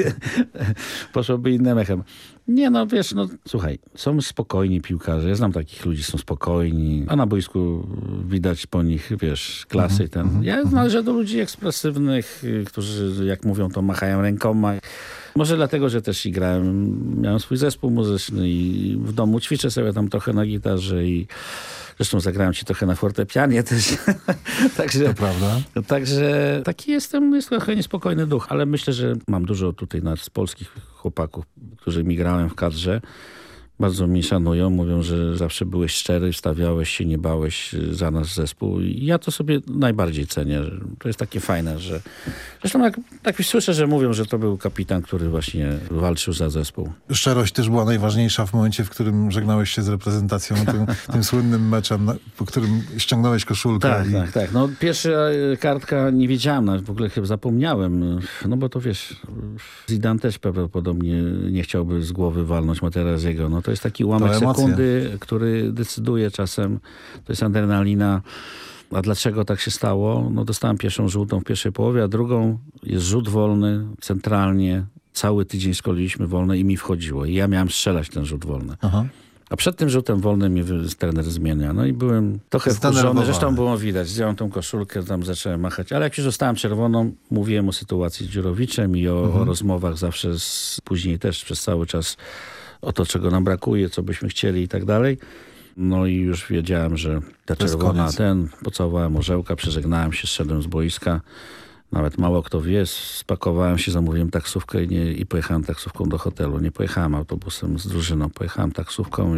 poszłoby innym echem. Nie, no wiesz, no słuchaj, są spokojni piłkarze. Ja znam takich ludzi, są spokojni, a na boisku widać po nich, wiesz, klasy. Ja należę do ludzi ekspresywnych, którzy, jak mówią, to machają rękoma. Może dlatego, że też miałem swój zespół muzyczny i w domu ćwiczę sobie tam trochę na gitarze i zresztą zagrałem ci trochę na fortepianie też. Także, to prawda. Także taki jest trochę niespokojny duch, ale myślę, że mam dużo tutaj z polskich chłopaków, którzy mi grałem w kadrze. Bardzo mnie szanują, mówią, że zawsze byłeś szczery, stawiałeś się, nie bałeś za nasz zespół i ja to sobie najbardziej cenię. To jest takie fajne, że... Zresztą tak słyszę, że mówią, że to był kapitan, który właśnie walczył za zespół. Szczerość też była najważniejsza w momencie, w którym żegnałeś się z reprezentacją, tym słynnym meczem, po którym ściągnąłeś koszulkę. Tak. No pierwsza kartka nie wiedziałem, nawet w ogóle chyba zapomniałem. No bo to wiesz, Zidane też prawdopodobnie nie chciałby z głowy walnąć Materazziego. No to jest taki ułamek sekundy, który decyduje czasem. To jest adrenalina. A dlaczego tak się stało? No dostałem pierwszą żółtą w pierwszej połowie, a drugą jest rzut wolny, centralnie. Cały tydzień szkoliliśmy wolne i mi wchodziło. I ja miałem strzelać ten rzut wolny. Aha. A przed tym rzutem wolnym mnie trener zmienia. No i byłem trochę wkurzony. Zresztą było widać. Zdjąłem tą koszulkę, tam zacząłem machać. Ale jak już zostałem czerwoną, mówiłem o sytuacji z Dziurowiczem i o rozmowach zawsze później też przez cały czas o to, czego nam brakuje, co byśmy chcieli i tak dalej. No i już wiedziałem, że ta czerwona, pocałowałem orzełka, przeżegnałem się, zszedłem z boiska. Nawet mało kto wie, spakowałem się, zamówiłem taksówkę i pojechałem taksówką do hotelu. Nie pojechałem autobusem z drużyną, pojechałem taksówką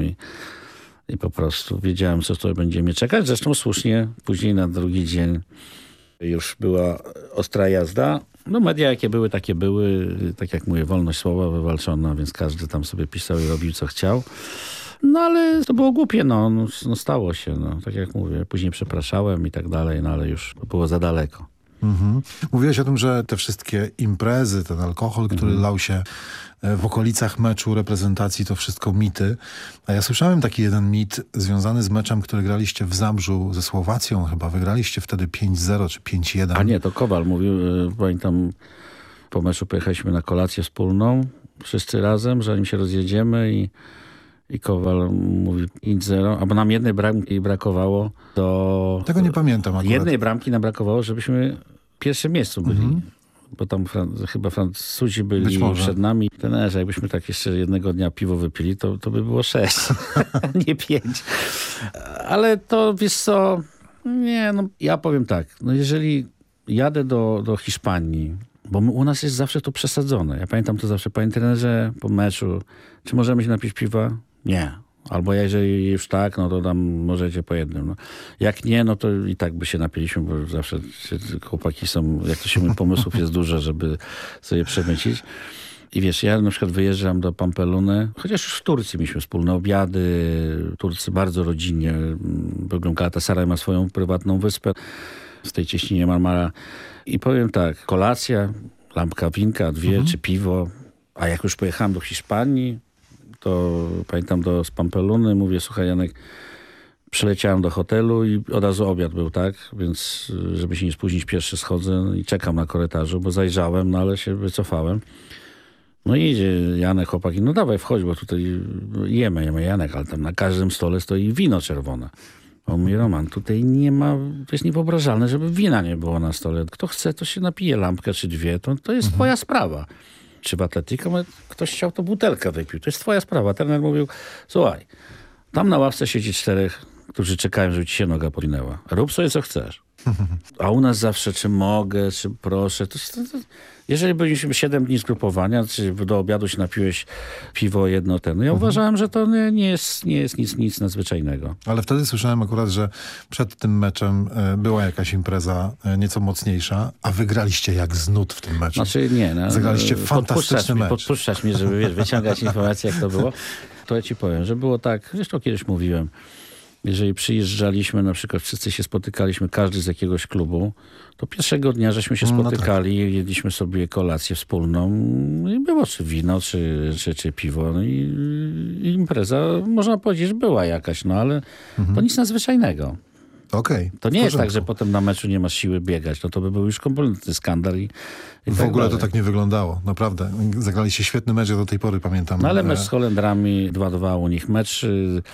i po prostu wiedziałem, co to będzie mnie czekać. Zresztą słusznie, później na drugi dzień już była ostra jazda. No media jakie były, takie były. Tak jak mówię, wolność słowa wywalczona, więc każdy tam sobie pisał i robił, co chciał. No ale to było głupie, no stało się, no. Tak jak mówię, później przepraszałem i tak dalej, no ale już było za daleko. Mówiłeś o tym, że te wszystkie imprezy, ten alkohol, który lał się w okolicach meczu, reprezentacji, to wszystko mity. A ja słyszałem taki jeden mit związany z meczem, który graliście w Zabrzu ze Słowacją. Chyba wygraliście wtedy 5-0 czy 5-1. A nie, to Kowal mówił, pamiętam, po meczu pojechaliśmy na kolację wspólną, wszyscy razem, zanim się rozjedziemy i Kowal mówi 5-0, albo nam jednej bramki brakowało do... Tego nie pamiętam akurat. Jednej bramki nam brakowało, żebyśmy w pierwszym miejscu byli. Bo tam chyba Francuzi byli przed nami. Trenerze, jakbyśmy tak jeszcze jednego dnia piwo wypili, to by było 6, nie 5. Ale to, wiesz co, nie, no ja powiem tak, no jeżeli jadę do Hiszpanii, bo u nas jest zawsze to przesadzone. Ja pamiętam to zawsze, panie trenerze, po meczu, czy możemy się napić piwa? Nie. Albo jeżeli już tak, no to tam możecie po jednym. No. Jak nie, no to i tak by się napiliśmy, bo zawsze chłopaki są, jak to się mówi, pomysłów jest dużo, żeby sobie przemycić. I wiesz, ja na przykład wyjeżdżam do Pampeluny, chociaż już w Turcji mieliśmy wspólne obiady, Turcy bardzo rodzinnie, Galatasaray ma swoją prywatną wyspę w tej cieśninie Marmara. I powiem tak, kolacja, lampka winka, 2 czy piwo, a jak już pojechałem do Hiszpanii, to pamiętam z Pampeluny, mówię, słuchaj Janek, przyleciałem do hotelu i od razu obiad był, tak? Więc żeby się nie spóźnić, pierwszy schodzę i czekam na korytarzu, bo zajrzałem, no ale się wycofałem. No i idzie Janek, chłopaki, no dawaj wchodź, bo tutaj jemy Janek, ale tam na każdym stole stoi wino czerwone. On mówi, Roman, tutaj nie ma, to jest niewyobrażalne, żeby wina nie było na stole. Kto chce, to się napije lampkę czy 2, to jest twoja sprawa. Czy w Atletico ktoś chciał, to butelkę wypił. To jest twoja sprawa. Trener mówił, słuchaj, tam na ławce siedzi 4, którzy czekają, żeby ci się noga podwinęła. Rób sobie, co chcesz. A u nas zawsze, czy mogę, czy proszę. Jeżeli byliśmy 7 dni zgrupowania, czy do obiadu się napiłeś piwo jedno, ja uważałem, że to nie jest nic nadzwyczajnego. Ale wtedy słyszałem akurat, że przed tym meczem była jakaś impreza nieco mocniejsza, a wygraliście jak z nut w tym meczu. Znaczy nie. Zagraliście fantastyczny mecz. Podpuszczać mnie, żeby wyciągać informacje, jak to było. To ja ci powiem, że było tak, zresztą kiedyś mówiłem, jeżeli przyjeżdżaliśmy, na przykład wszyscy się spotykaliśmy, każdy z jakiegoś klubu, to pierwszego dnia żeśmy się spotykali, jedliśmy sobie kolację wspólną i było czy wino, czy piwo. No i impreza, można powiedzieć, że była jakaś, no ale to nic nadzwyczajnego. Okej. To nie jest tak, że potem na meczu nie masz siły biegać. No to by był już kompletny skandal. I w tak ogóle dalej. to tak nie wyglądało. Naprawdę. Zagraliście świetny mecz, ja do tej pory pamiętam. No ale mecz z Holendrami, 2-2 u nich mecz,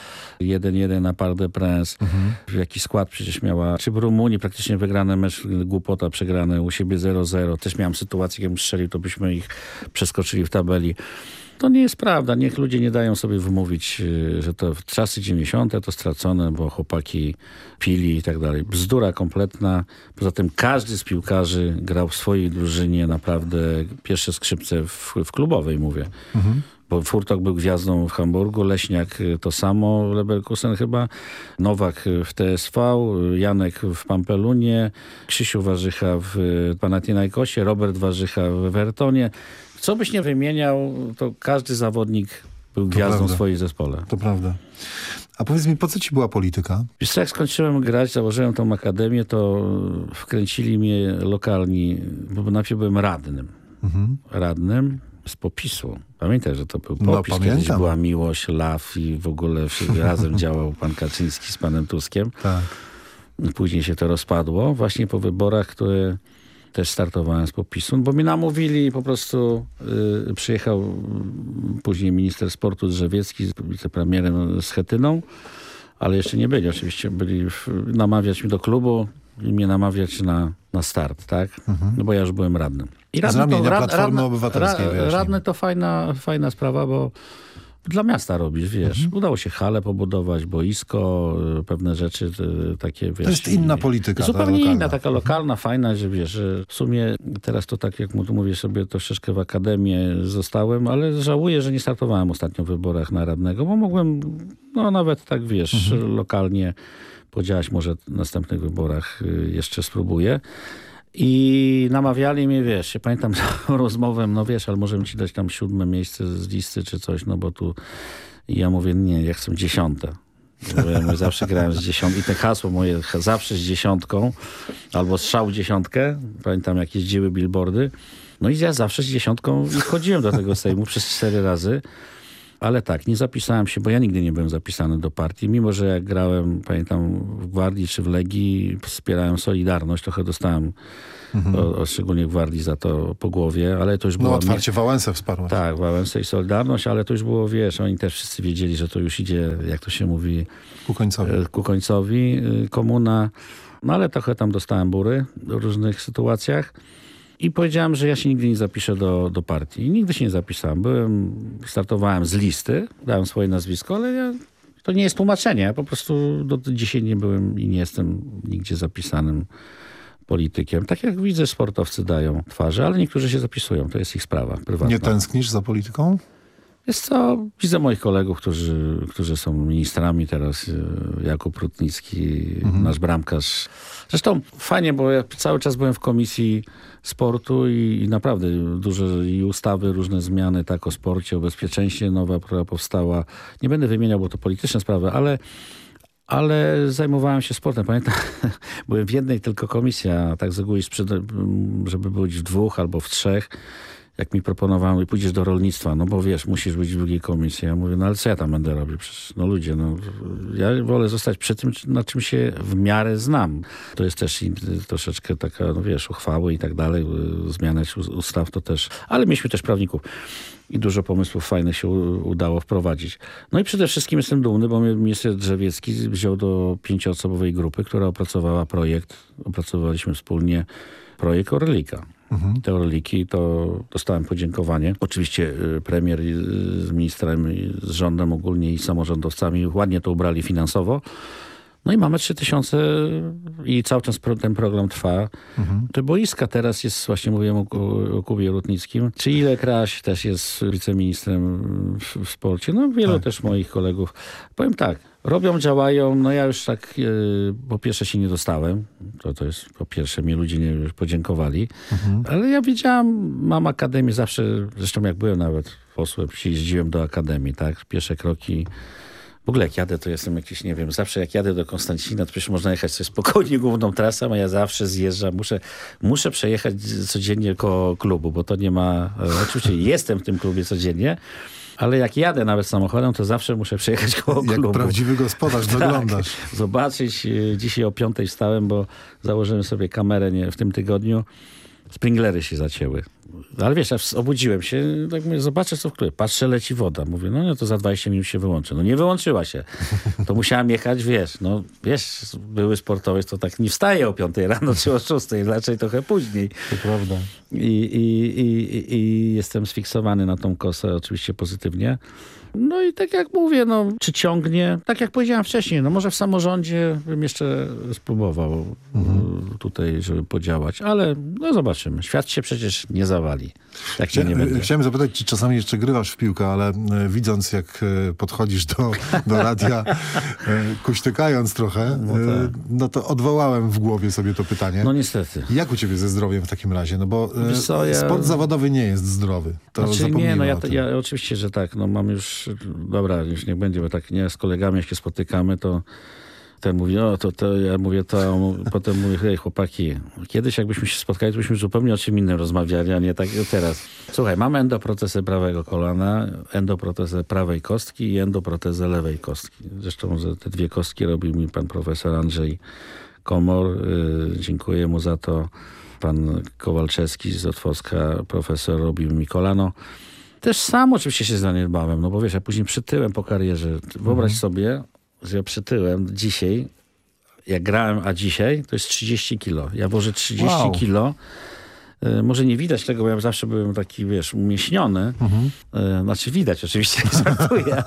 1-1 na Parc des Princes. Jaki skład przecież miała. Czy w Rumunii praktycznie wygrany mecz, głupota przegrany u siebie 0-0. Też miałem sytuację, jakbym strzelił, to byśmy ich przeskoczyli w tabeli. To nie jest prawda. Niech ludzie nie dają sobie wymówić, że to w czasy 90. to stracone, bo chłopaki pili i tak dalej. Bzdura kompletna. Poza tym każdy z piłkarzy grał w swojej drużynie naprawdę pierwsze skrzypce w klubowej, mówię. Bo Furtok był gwiazdą w Hamburgu, Leśniak to samo, Leverkusen chyba, Nowak w TSV, Janek w Pampelunie, Krzysiu Warzycha w Panathinaikosie, Robert Warzycha w Evertonie. Co byś nie wymieniał, to każdy zawodnik był gwiazdą w swoim zespole. To prawda. A powiedz mi, po co ci była polityka? Wiesz, jak skończyłem grać, założyłem tą akademię, to wkręcili mnie lokalni, bo najpierw byłem radnym. Radnym z Popisu. Pamiętaj, że to był Popis, kiedyś była Miłość, LAW i w ogóle razem działał pan Kaczyński z panem Tuskiem. Tak. Później się to rozpadło, właśnie po wyborach, które też startowałem z Popisu, bo mi namówili, po prostu przyjechał później minister sportu Drzewiecki z wicepremierem Schetyną, ale jeszcze nie byli, oczywiście byli namawiać mnie do klubu i mnie namawiać na start, tak? No bo ja już byłem radnym. I z ramienia Platformy Obywatelskiej. Radny to fajna sprawa, bo dla miasta robisz, wiesz. Udało się halę pobudować, boisko, pewne rzeczy takie, wiesz. To jest inna polityka. Zupełnie inna, taka lokalna, fajna, że wiesz, że w sumie teraz to tak jak mówię sobie, troszeczkę w akademię zostałem, ale żałuję, że nie startowałem ostatnio w wyborach na radnego, bo mogłem, no nawet tak wiesz, lokalnie podziałać, może w następnych wyborach jeszcze spróbuję. I namawiali mnie, wiesz, ja pamiętam rozmowę, no wiesz, ale możemy ci dać tam 7. miejsce z listy czy coś, no bo tu... I ja mówię, nie, ja chcę 10. Bo ja zawsze grałem z 10 i te hasło moje zawsze z 10 albo strzał 10. Pamiętam, jak jeździły billboardy. No i ja zawsze z 10 chodziłem do tego Sejmu przez 4 razy. Ale tak, nie zapisałem się, bo ja nigdy nie byłem zapisany do partii. Mimo że jak grałem, pamiętam, w Gwardii czy w Legii, wspierałem Solidarność, trochę dostałem, szczególnie w Gwardii, za to po głowie, ale to już było... No otwarcie Wałęsę wsparłeś. Tak, Wałęsę i Solidarność, ale to już było, wiesz, oni też wszyscy wiedzieli, że to już idzie, jak to się mówi... Ku końcowi, komuna. No ale trochę tam dostałem bury w różnych sytuacjach. I powiedziałem, że ja się nigdy nie zapiszę do partii. I nigdy się nie zapisałem. Startowałem z listy, dałem swoje nazwisko, ale to nie jest tłumaczenie. Ja po prostu do dzisiaj nie byłem i nie jestem nigdzie zapisanym politykiem. Tak jak widzę, sportowcy dają twarze, ale niektórzy się zapisują. To jest ich sprawa prywatna. Nie tęsknisz za polityką? Jest co, widzę moich kolegów, którzy są ministrami teraz, Jakub Rutnicki, nasz bramkarz. Zresztą fajnie, bo ja cały czas byłem w komisji sportu i naprawdę duże i ustawy, różne zmiany, tak o sporcie, o bezpieczeństwie nowa, która powstała. Nie będę wymieniał, bo to polityczne sprawy, ale zajmowałem się sportem. Pamiętam, byłem w jednej tylko komisji, a tak z reguły, żeby być w 2 albo w 3. Jak mi proponowano, pójdziesz do rolnictwa, no bo wiesz, musisz być w drugiej komisji. Ja mówię, no ale co ja tam będę robił? Przecież, no ludzie, no ja wolę zostać przy tym, na czym się w miarę znam. To jest też troszeczkę taka, no wiesz, uchwały i tak dalej, zmiana ustaw to też, ale mieliśmy też prawników i dużo pomysłów fajnych się udało wprowadzić. No i przede wszystkim jestem dumny, bo minister Drzewiecki wziął do 5-osobowej grupy, która opracowała projekt, opracowaliśmy wspólnie projekt Orlika. Te Orliki, to dostałem podziękowanie. Oczywiście premier z ministrem, z rządem ogólnie i samorządowcami ładnie to ubrali finansowo. No i mamy 3000 i cały czas ten program trwa. Te boiska teraz jest, właśnie mówiłem o Kubie Rutnickim, czy Ile Kraś też jest wiceministrem w sporcie. No wielu też moich kolegów. Powiem tak, robią, działają. No ja już tak po pierwsze się nie dostałem. To jest po pierwsze, mi ludzie nie podziękowali. Ale ja wiedziałam, mam akademię zawsze, zresztą jak byłem nawet posłem, jeździłem do akademii, tak? Pierwsze kroki. W ogóle jak jadę, to jestem jakiś, nie wiem, zawsze jak jadę do Konstancina, to przecież można jechać sobie spokojnie główną trasą, a ja zawsze zjeżdżam. Muszę przejechać codziennie koło klubu, bo to nie ma... Oczywiście jestem w tym klubie codziennie, ale jak jadę nawet samochodem, to zawsze muszę przejechać koło klubu. Jak prawdziwy gospodarz doglądasz. Zobaczyć. Dzisiaj o 5 wstałem, bo założyłem sobie kamerę w tym tygodniu. Sprinklery się zacięły. Ale wiesz, ja obudziłem się, tak mówię, zobaczę co w klubie. Patrzę, leci woda. Mówię, no to za 20 minut się wyłączy. No nie wyłączyła się. To musiałem jechać, wiesz, były sportowiec, to tak nie wstaje o 5 rano czy o 6, raczej trochę później. To prawda. I jestem sfiksowany na tą kosę oczywiście pozytywnie. No i tak jak mówię, czy ciągnie, tak jak powiedziałem wcześniej, może w samorządzie bym jeszcze spróbował tutaj, żeby podziałać, ale zobaczymy. Świat się przecież nie zawali. Tak nie będzie. Chciałem zapytać, czy czasami jeszcze grywasz w piłkę, ale widząc jak podchodzisz do radia, kuśtykając trochę, to odwołałem w głowie sobie to pytanie. No niestety. Jak u ciebie ze zdrowiem w takim razie? No bo sport zawodowy nie jest zdrowy. To zapomnijmy o tym. Ja oczywiście, że tak. Mam już, dobra, już niech będzie, bo tak nie z kolegami jak się spotykamy, to ten mówi, to ja mówię to, potem mówię, hej chłopaki, kiedyś jakbyśmy się spotkali, to byśmy zupełnie o czym innym rozmawiali, a nie tak teraz. Słuchaj, mamy endoprotezę prawego kolana, endoprotezę prawej kostki i endoprotezę lewej kostki. Zresztą te dwie kostki robił mi pan profesor Andrzej Komor. Dziękuję mu za to. Pan Kowalczewski z Otwocka, profesor, robił mi kolano. Też sam oczywiście się zaniedbałem, bo wiesz, ja później przytyłem po karierze. Wyobraź sobie, że ja przytyłem dzisiaj, jak grałem, a dzisiaj to jest 30 kilo. Ja wożę 30 kilo. Może nie widać tego, bo ja zawsze byłem taki, wiesz, umieśniony. Znaczy widać oczywiście, żartuję,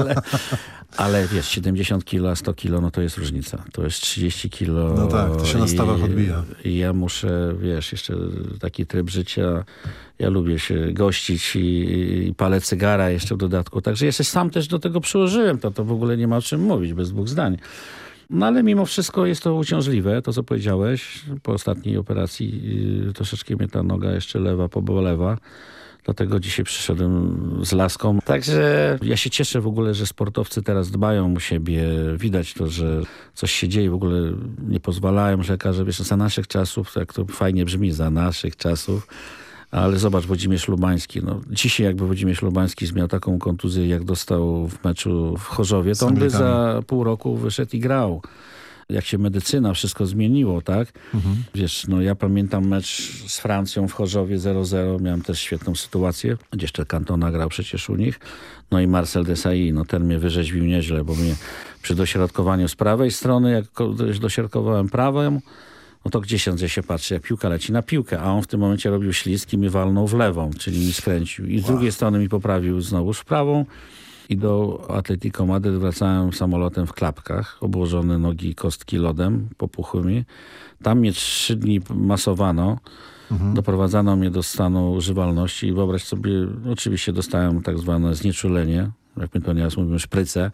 ale wiesz, 70 kilo, a 100 kilo, to jest różnica. To jest 30 kilo. No tak, to się na stawach odbija. I ja muszę, wiesz, jeszcze taki tryb życia. Ja lubię się gościć i palę cygara jeszcze w dodatku. Także jeszcze sam też do tego przyłożyłem. To w ogóle nie ma o czym mówić, bez dwóch zdań. No ale mimo wszystko jest to uciążliwe, to co powiedziałeś. Po ostatniej operacji troszeczkę mnie ta noga jeszcze lewa pobolewa. Dlatego dzisiaj przyszedłem z laską. Także ja się cieszę w ogóle, że sportowcy teraz dbają o siebie. Widać to, że coś się dzieje. W ogóle nie pozwalają lekarze. Wiesz, za naszych czasów, tak to fajnie brzmi, za naszych czasów. Ale zobacz, Włodzimierz Lubański. Dzisiaj jakby Włodzimierz Lubański miał taką kontuzję, jak dostał w meczu w Chorzowie, to on by za pół roku wyszedł i grał. Jak się medycyna, wszystko zmieniło, tak? Wiesz, ja pamiętam mecz z Francją w Chorzowie 0-0. Miałem też świetną sytuację. Jeszcze Cantona grał przecież u nich. No i Marcel Desailly, ten mnie wyrzeźbił nieźle, bo mnie przy dośrodkowaniu z prawej strony, jak dośrodkowałem prawą, to gdzie się patrzy, jak piłka leci na piłkę, a on w tym momencie robił ślizg i mi walnął w lewą, czyli mi skręcił. I z drugiej strony mi poprawił znowuż w prawą i do Atletico Madryt wracałem samolotem w klapkach, obłożone nogi i kostki lodem, popuchły mi. Tam mnie 3 dni masowano, doprowadzano mnie do stanu używalności i wyobraź sobie, oczywiście dostałem tak zwane znieczulenie, jak my to nieraz mówimy, szprycę.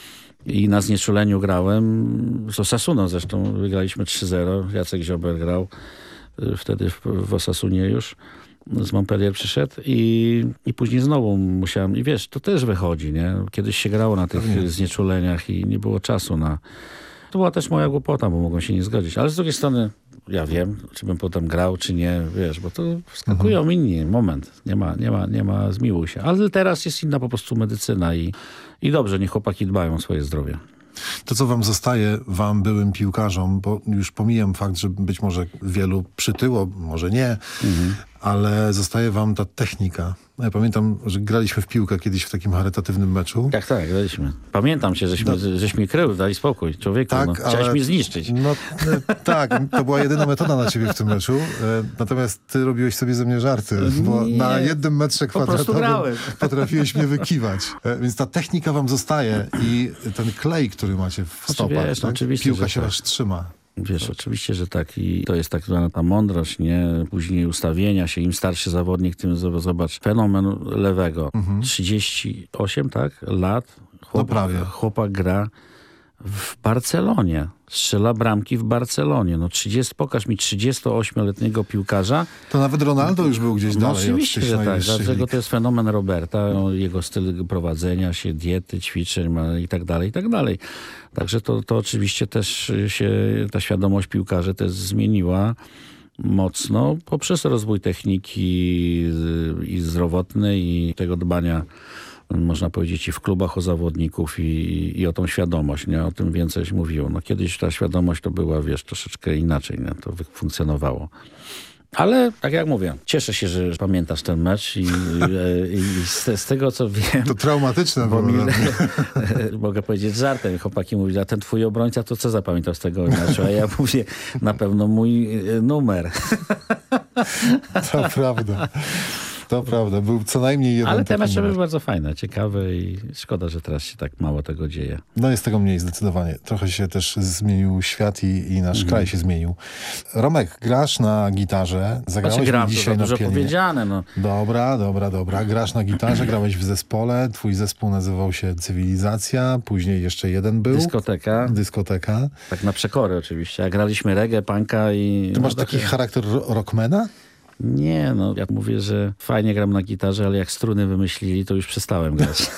I na znieczuleniu grałem z Osasuną zresztą. Wygraliśmy 3-0. Jacek Ziober grał wtedy w Osasunie już. Z Montpellier przyszedł i później znowu musiałem... I wiesz, to też wychodzi, nie? Kiedyś się grało na tych znieczuleniach i nie było czasu na... To była też moja głupota, bo mogłem się nie zgodzić. Ale z drugiej strony ja wiem, czy bym potem grał, czy nie, wiesz, bo to wskakują inni. Moment. Nie ma, zmiłuj się. Ale teraz jest inna po prostu medycyna i dobrze, niech chłopaki dbają o swoje zdrowie. To, co wam zostaje, wam byłym piłkarzom, bo już pomijam fakt, że być może wielu przytyło, może nie, ale zostaje wam ta technika. Ja pamiętam, że graliśmy w piłkę kiedyś w takim charytatywnym meczu. Tak, graliśmy. Pamiętam się, żeś mi krył, daj spokój, człowieku. Tak, chciałeś mnie zniszczyć. Tak, to była jedyna metoda na ciebie w tym meczu. Natomiast ty robiłeś sobie ze mnie żarty, bo na 1 metrze kwadratowym potrafiłeś mnie wykiwać. Więc ta technika wam zostaje i ten klej, który macie w stopach, piłka się aż trzyma. Wiesz, oczywiście, że tak. I to jest tak zwana ta mądrość, nie? Później ustawienia się. Im starszy zawodnik, tym zobacz. Fenomen lewego. 38, tak? Lat. Chłopak gra w Barcelonie. Strzela bramki w Barcelonie. Pokaż mi 38-letniego piłkarza. To nawet Ronaldo już był gdzieś dalej. Oczywiście, że tak. Dlatego to jest fenomen Roberta. Jego styl prowadzenia się, diety, ćwiczeń i tak dalej, i tak dalej. Także to oczywiście też się ta świadomość piłkarzy też zmieniła mocno poprzez rozwój techniki i zdrowotnej i tego dbania, można powiedzieć, i w klubach o zawodników i o tą świadomość, nie? O tym więcej się mówiło. Kiedyś ta świadomość to była, wiesz, troszeczkę inaczej, nie? To funkcjonowało. Ale, tak jak mówię, cieszę się, że pamiętasz ten mecz i z tego, co wiem... To traumatyczne było. Mogę powiedzieć żartem. Chłopaki mówili, a ten twój obrońca to co zapamiętał z tego meczu? A ja mówię, na pewno mój numer. To prawda. To prawda, był co najmniej jeden. Ale te taki mecze numer. były bardzo fajne, ciekawe i szkoda, że teraz się tak mało tego dzieje. No jest tego mniej zdecydowanie. Trochę się też zmienił świat i nasz kraj się zmienił. Romek, grasz na gitarze, zagrałeś gram, mi to dzisiaj za na dużo pianinie. powiedziane. No. Dobra. Grasz na gitarze, grałeś w zespole, twój zespół nazywał się Cywilizacja, później jeszcze jeden był. Dyskoteka. Tak na przekory oczywiście. A graliśmy reggae, punka i... Ty masz taki charakter rockmana? Nie, no ja mówię, że fajnie gram na gitarze, ale jak struny wymyślili, to już przestałem grać.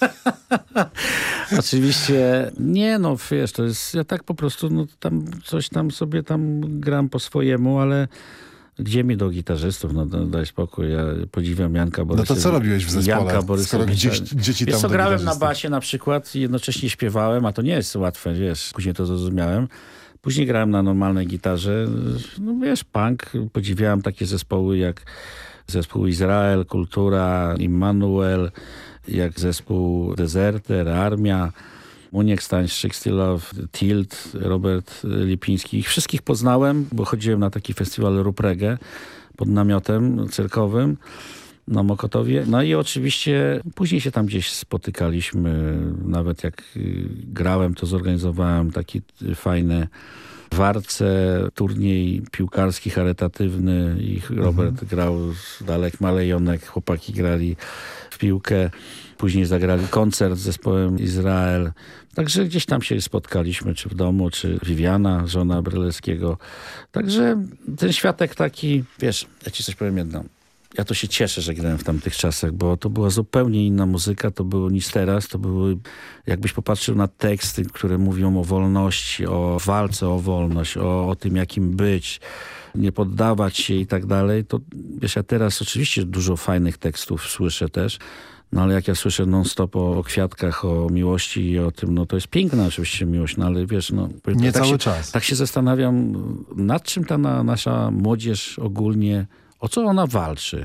Oczywiście, nie no, wiesz, to jest, ja tak po prostu, no tam coś tam sobie tam gram po swojemu, ale gdzie mi do gitarzystów, no daj spokój, ja podziwiam Janka Borysiewicza. No to co robiłeś w zespole, skoro gdzie ci wiesz, tam co, do grałem na gitarzystów? basie na przykład i jednocześnie śpiewałem, a to nie jest łatwe, wiesz, później to zrozumiałem. Później grałem na normalnej gitarze, no wiesz, punk, podziwiałem takie zespoły jak zespół Izrael, Kultura, Immanuel, jak zespół Deserter, Armia, Muniek Stańszczyk, Still Love, Tilt, Robert Lipiński. Ich wszystkich poznałem, bo chodziłem na taki festiwal Rób Reggae pod namiotem cyrkowym na Mokotowie. No i oczywiście później się tam gdzieś spotykaliśmy. Nawet jak grałem, to zorganizowałem taki fajny w Warce turniej piłkarski, charytatywny i Robert grał z Dalek Malejonek, chłopaki grali w piłkę. Później zagrali koncert z zespołem Izrael. Także gdzieś tam się spotkaliśmy, czy w domu, czy Viviana, żona Brylewskiego. Także ten światek taki, wiesz, ja ci coś powiem jedno. Ja to się cieszę, że grałem w tamtych czasach, bo to była zupełnie inna muzyka, to było niż teraz. To były, jakbyś popatrzył na teksty, które mówią o wolności, o walce o wolność, o tym, jakim być, nie poddawać się i tak dalej. To wiesz, ja teraz oczywiście dużo fajnych tekstów słyszę też, no ale jak ja słyszę non-stop o kwiatkach, o miłości i o tym, no to jest piękna oczywiście miłość, no ale wiesz, no... Nie tak cały się, czas. Tak się zastanawiam, nad czym ta nasza młodzież ogólnie, o co ona walczy.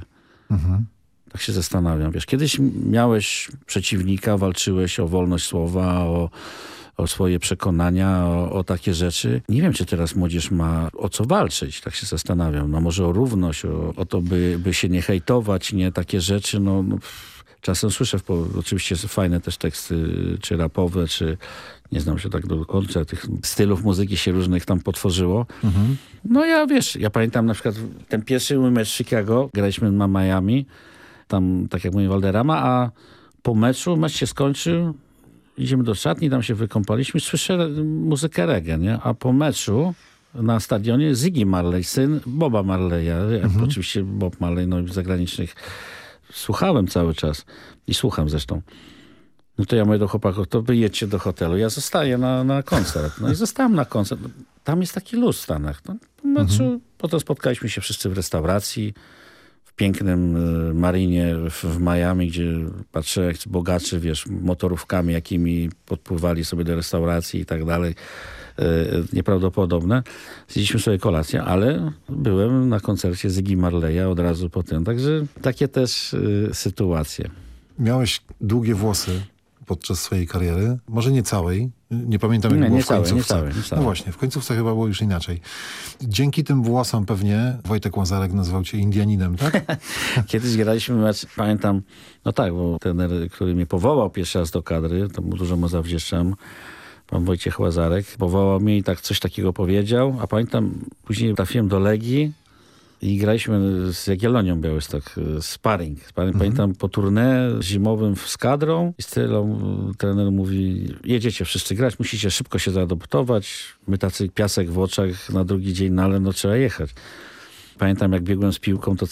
Tak się zastanawiam, wiesz, kiedyś miałeś przeciwnika, walczyłeś o wolność słowa, o swoje przekonania, o takie rzeczy. Nie wiem, czy teraz młodzież ma o co walczyć, tak się zastanawiam. No może o równość, o to, by się nie hejtować, nie takie rzeczy, no czasem słyszę, oczywiście fajne też teksty, czy rapowe, czy nie znam się tak do końca, tych stylów muzyki się różnych tam potworzyło. No ja pamiętam na przykład ten pierwszy mój mecz w Chicago, graliśmy na Miami, tam tak jak mówię Valderrama, a po mecz się skończył, idziemy do szatni, tam się wykąpaliśmy, słyszę muzykę reggae, nie? A po meczu na stadionie Ziggy Marley, syn Boba Marleya, oczywiście Bob Marley, no zagranicznych słuchałem cały czas i słucham zresztą. No to ja mówię do chłopaków, to wyjedźcie do hotelu. Ja zostaję na koncert. No i zostałem na koncert. Tam jest taki luz w Stanach. No, po meczu, potem spotkaliśmy się wszyscy w restauracji, w pięknym marinie w Miami, gdzie patrzę jak bogaczy, wiesz, motorówkami, jakimi podpływali sobie do restauracji i tak dalej. Nieprawdopodobne. Zjedliśmy sobie kolację, ale byłem na koncercie Ziggy Marleya od razu potem. Także takie też sytuacje. Miałeś długie włosy podczas swojej kariery. Może nie całej. Nie pamiętam, jak było w końcówce. Nie całe. No właśnie, w końcówce chyba było już inaczej. Dzięki tym włosom pewnie Wojtek Łazarek nazwał cię Indianinem, tak? Kiedyś graliśmy mecz, pamiętam, no tak, bo trener, który mnie powołał pierwszy raz do kadry, to mu dużo mu zawdzięczam, pan Wojciech Łazarek, powołał mnie i tak coś takiego powiedział, a pamiętam, później trafiłem do Legii i graliśmy z Jagiellonią Białystok, sparring. Pamiętam po tournée zimowym z kadrą i trener mówi, jedziecie wszyscy grać, musicie szybko się zaadoptować, my tacy piasek w oczach na drugi dzień, no ale no trzeba jechać. Pamiętam jak biegłem z piłką, to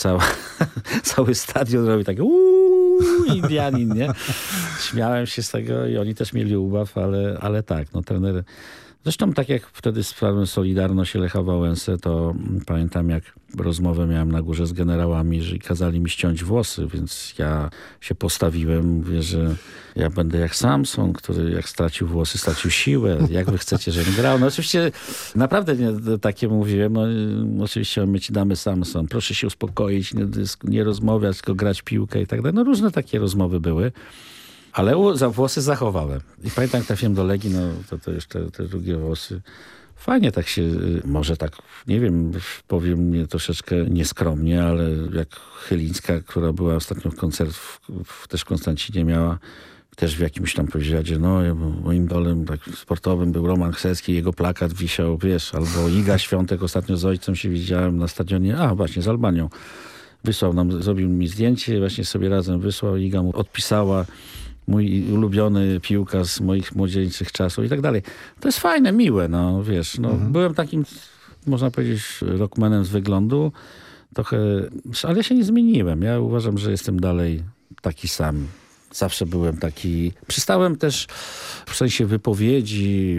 cały stadion robi tak Indianin, nie? Śmiałem się z tego i oni też mieli ubaw, ale tak, no trener... Zresztą tak jak wtedy sprawłem Solidarność i Lecha Wałęsę, to pamiętam jak rozmowę miałem na górze z generałami, że kazali mi ściąć włosy, więc ja się postawiłem, mówię, że ja będę jak Samson, który jak stracił włosy, stracił siłę. Jak wy chcecie, żebym grał? No oczywiście naprawdę takie mówiłem. No, oczywiście my ci damy Samson. Proszę się uspokoić, nie rozmawiać, tylko grać piłkę i tak dalej. No różne takie rozmowy były. Ale za włosy zachowałem. I pamiętam, jak trafiłem do Legii, no to jeszcze te długie włosy. Fajnie tak się, może tak, nie wiem, powiem mnie troszeczkę nieskromnie, ale jak Chylińska, która była ostatnio w koncert też w Konstancinie miała, też w jakimś tam wywiadzie, moim idolem tak sportowym był Roman Chrzecki, jego plakat wisiał, wiesz, albo Iga Świątek, ostatnio z ojcem się widziałem na stadionie, właśnie z Albanią. Wysłał nam, zrobił mi zdjęcie, właśnie sobie razem wysłał, Iga mu odpisała, mój ulubiony piłkarz z moich młodzieńczych czasów i tak dalej. To jest fajne, miłe, wiesz, byłem takim, można powiedzieć, rockmanem z wyglądu, trochę, ale ja się nie zmieniłem. Ja uważam, że jestem dalej taki sam. Zawsze byłem taki... Przystałem też w sensie wypowiedzi,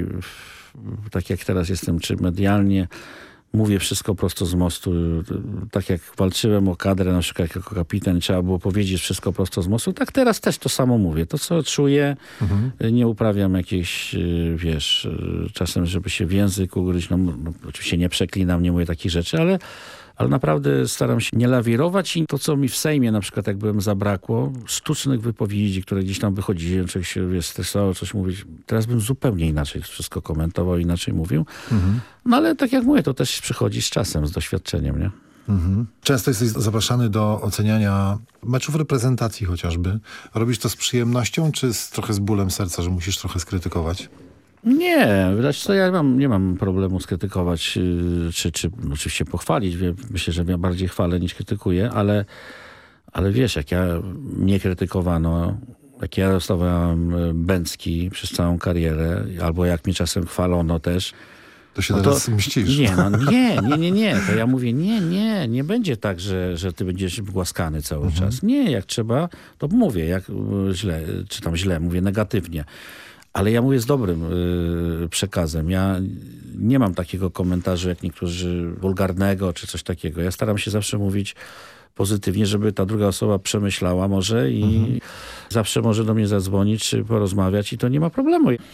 tak jak teraz jestem, czy medialnie, mówię wszystko prosto z mostu. Tak jak walczyłem o kadrę, na przykład jako kapitan, trzeba było powiedzieć wszystko prosto z mostu. Tak teraz też to samo mówię. To, co czuję, nie uprawiam jakiejś, wiesz, czasem, żeby się w język ugryźć. Oczywiście nie przeklinam, nie mówię takich rzeczy, ale naprawdę staram się nie lawirować i to, co mi w Sejmie na przykład, jak byłem, zabrakło, sztucznych wypowiedzi, które gdzieś tam wychodziły, człowiek się, wiesz, stresował, coś mówić. Teraz bym zupełnie inaczej wszystko komentował, inaczej mówił. Ale tak jak mówię, to też przychodzi z czasem, z doświadczeniem, nie? Często jesteś zapraszany do oceniania meczów reprezentacji chociażby. Robisz to z przyjemnością, czy trochę z bólem serca, że musisz trochę skrytykować? Nie, to ja nie mam problemu skrytykować, czy oczywiście pochwalić. Myślę, że ja bardziej chwalę niż krytykuję, ale wiesz, jak mnie krytykowano, jak ja dostawałem Bęcki przez całą karierę, albo jak mnie czasem chwalono też, to się teraz mścisz. Nie. To ja mówię, nie będzie tak, że ty będziesz głaskany cały czas. Nie, jak trzeba, to mówię, jak źle, czy tam źle, mówię negatywnie. Ale ja mówię z dobrym przekazem. Ja nie mam takiego komentarza jak niektórzy wulgarnego czy coś takiego. Ja staram się zawsze mówić pozytywnie, żeby ta druga osoba przemyślała może i zawsze może do mnie zadzwonić czy porozmawiać i to nie ma problemu.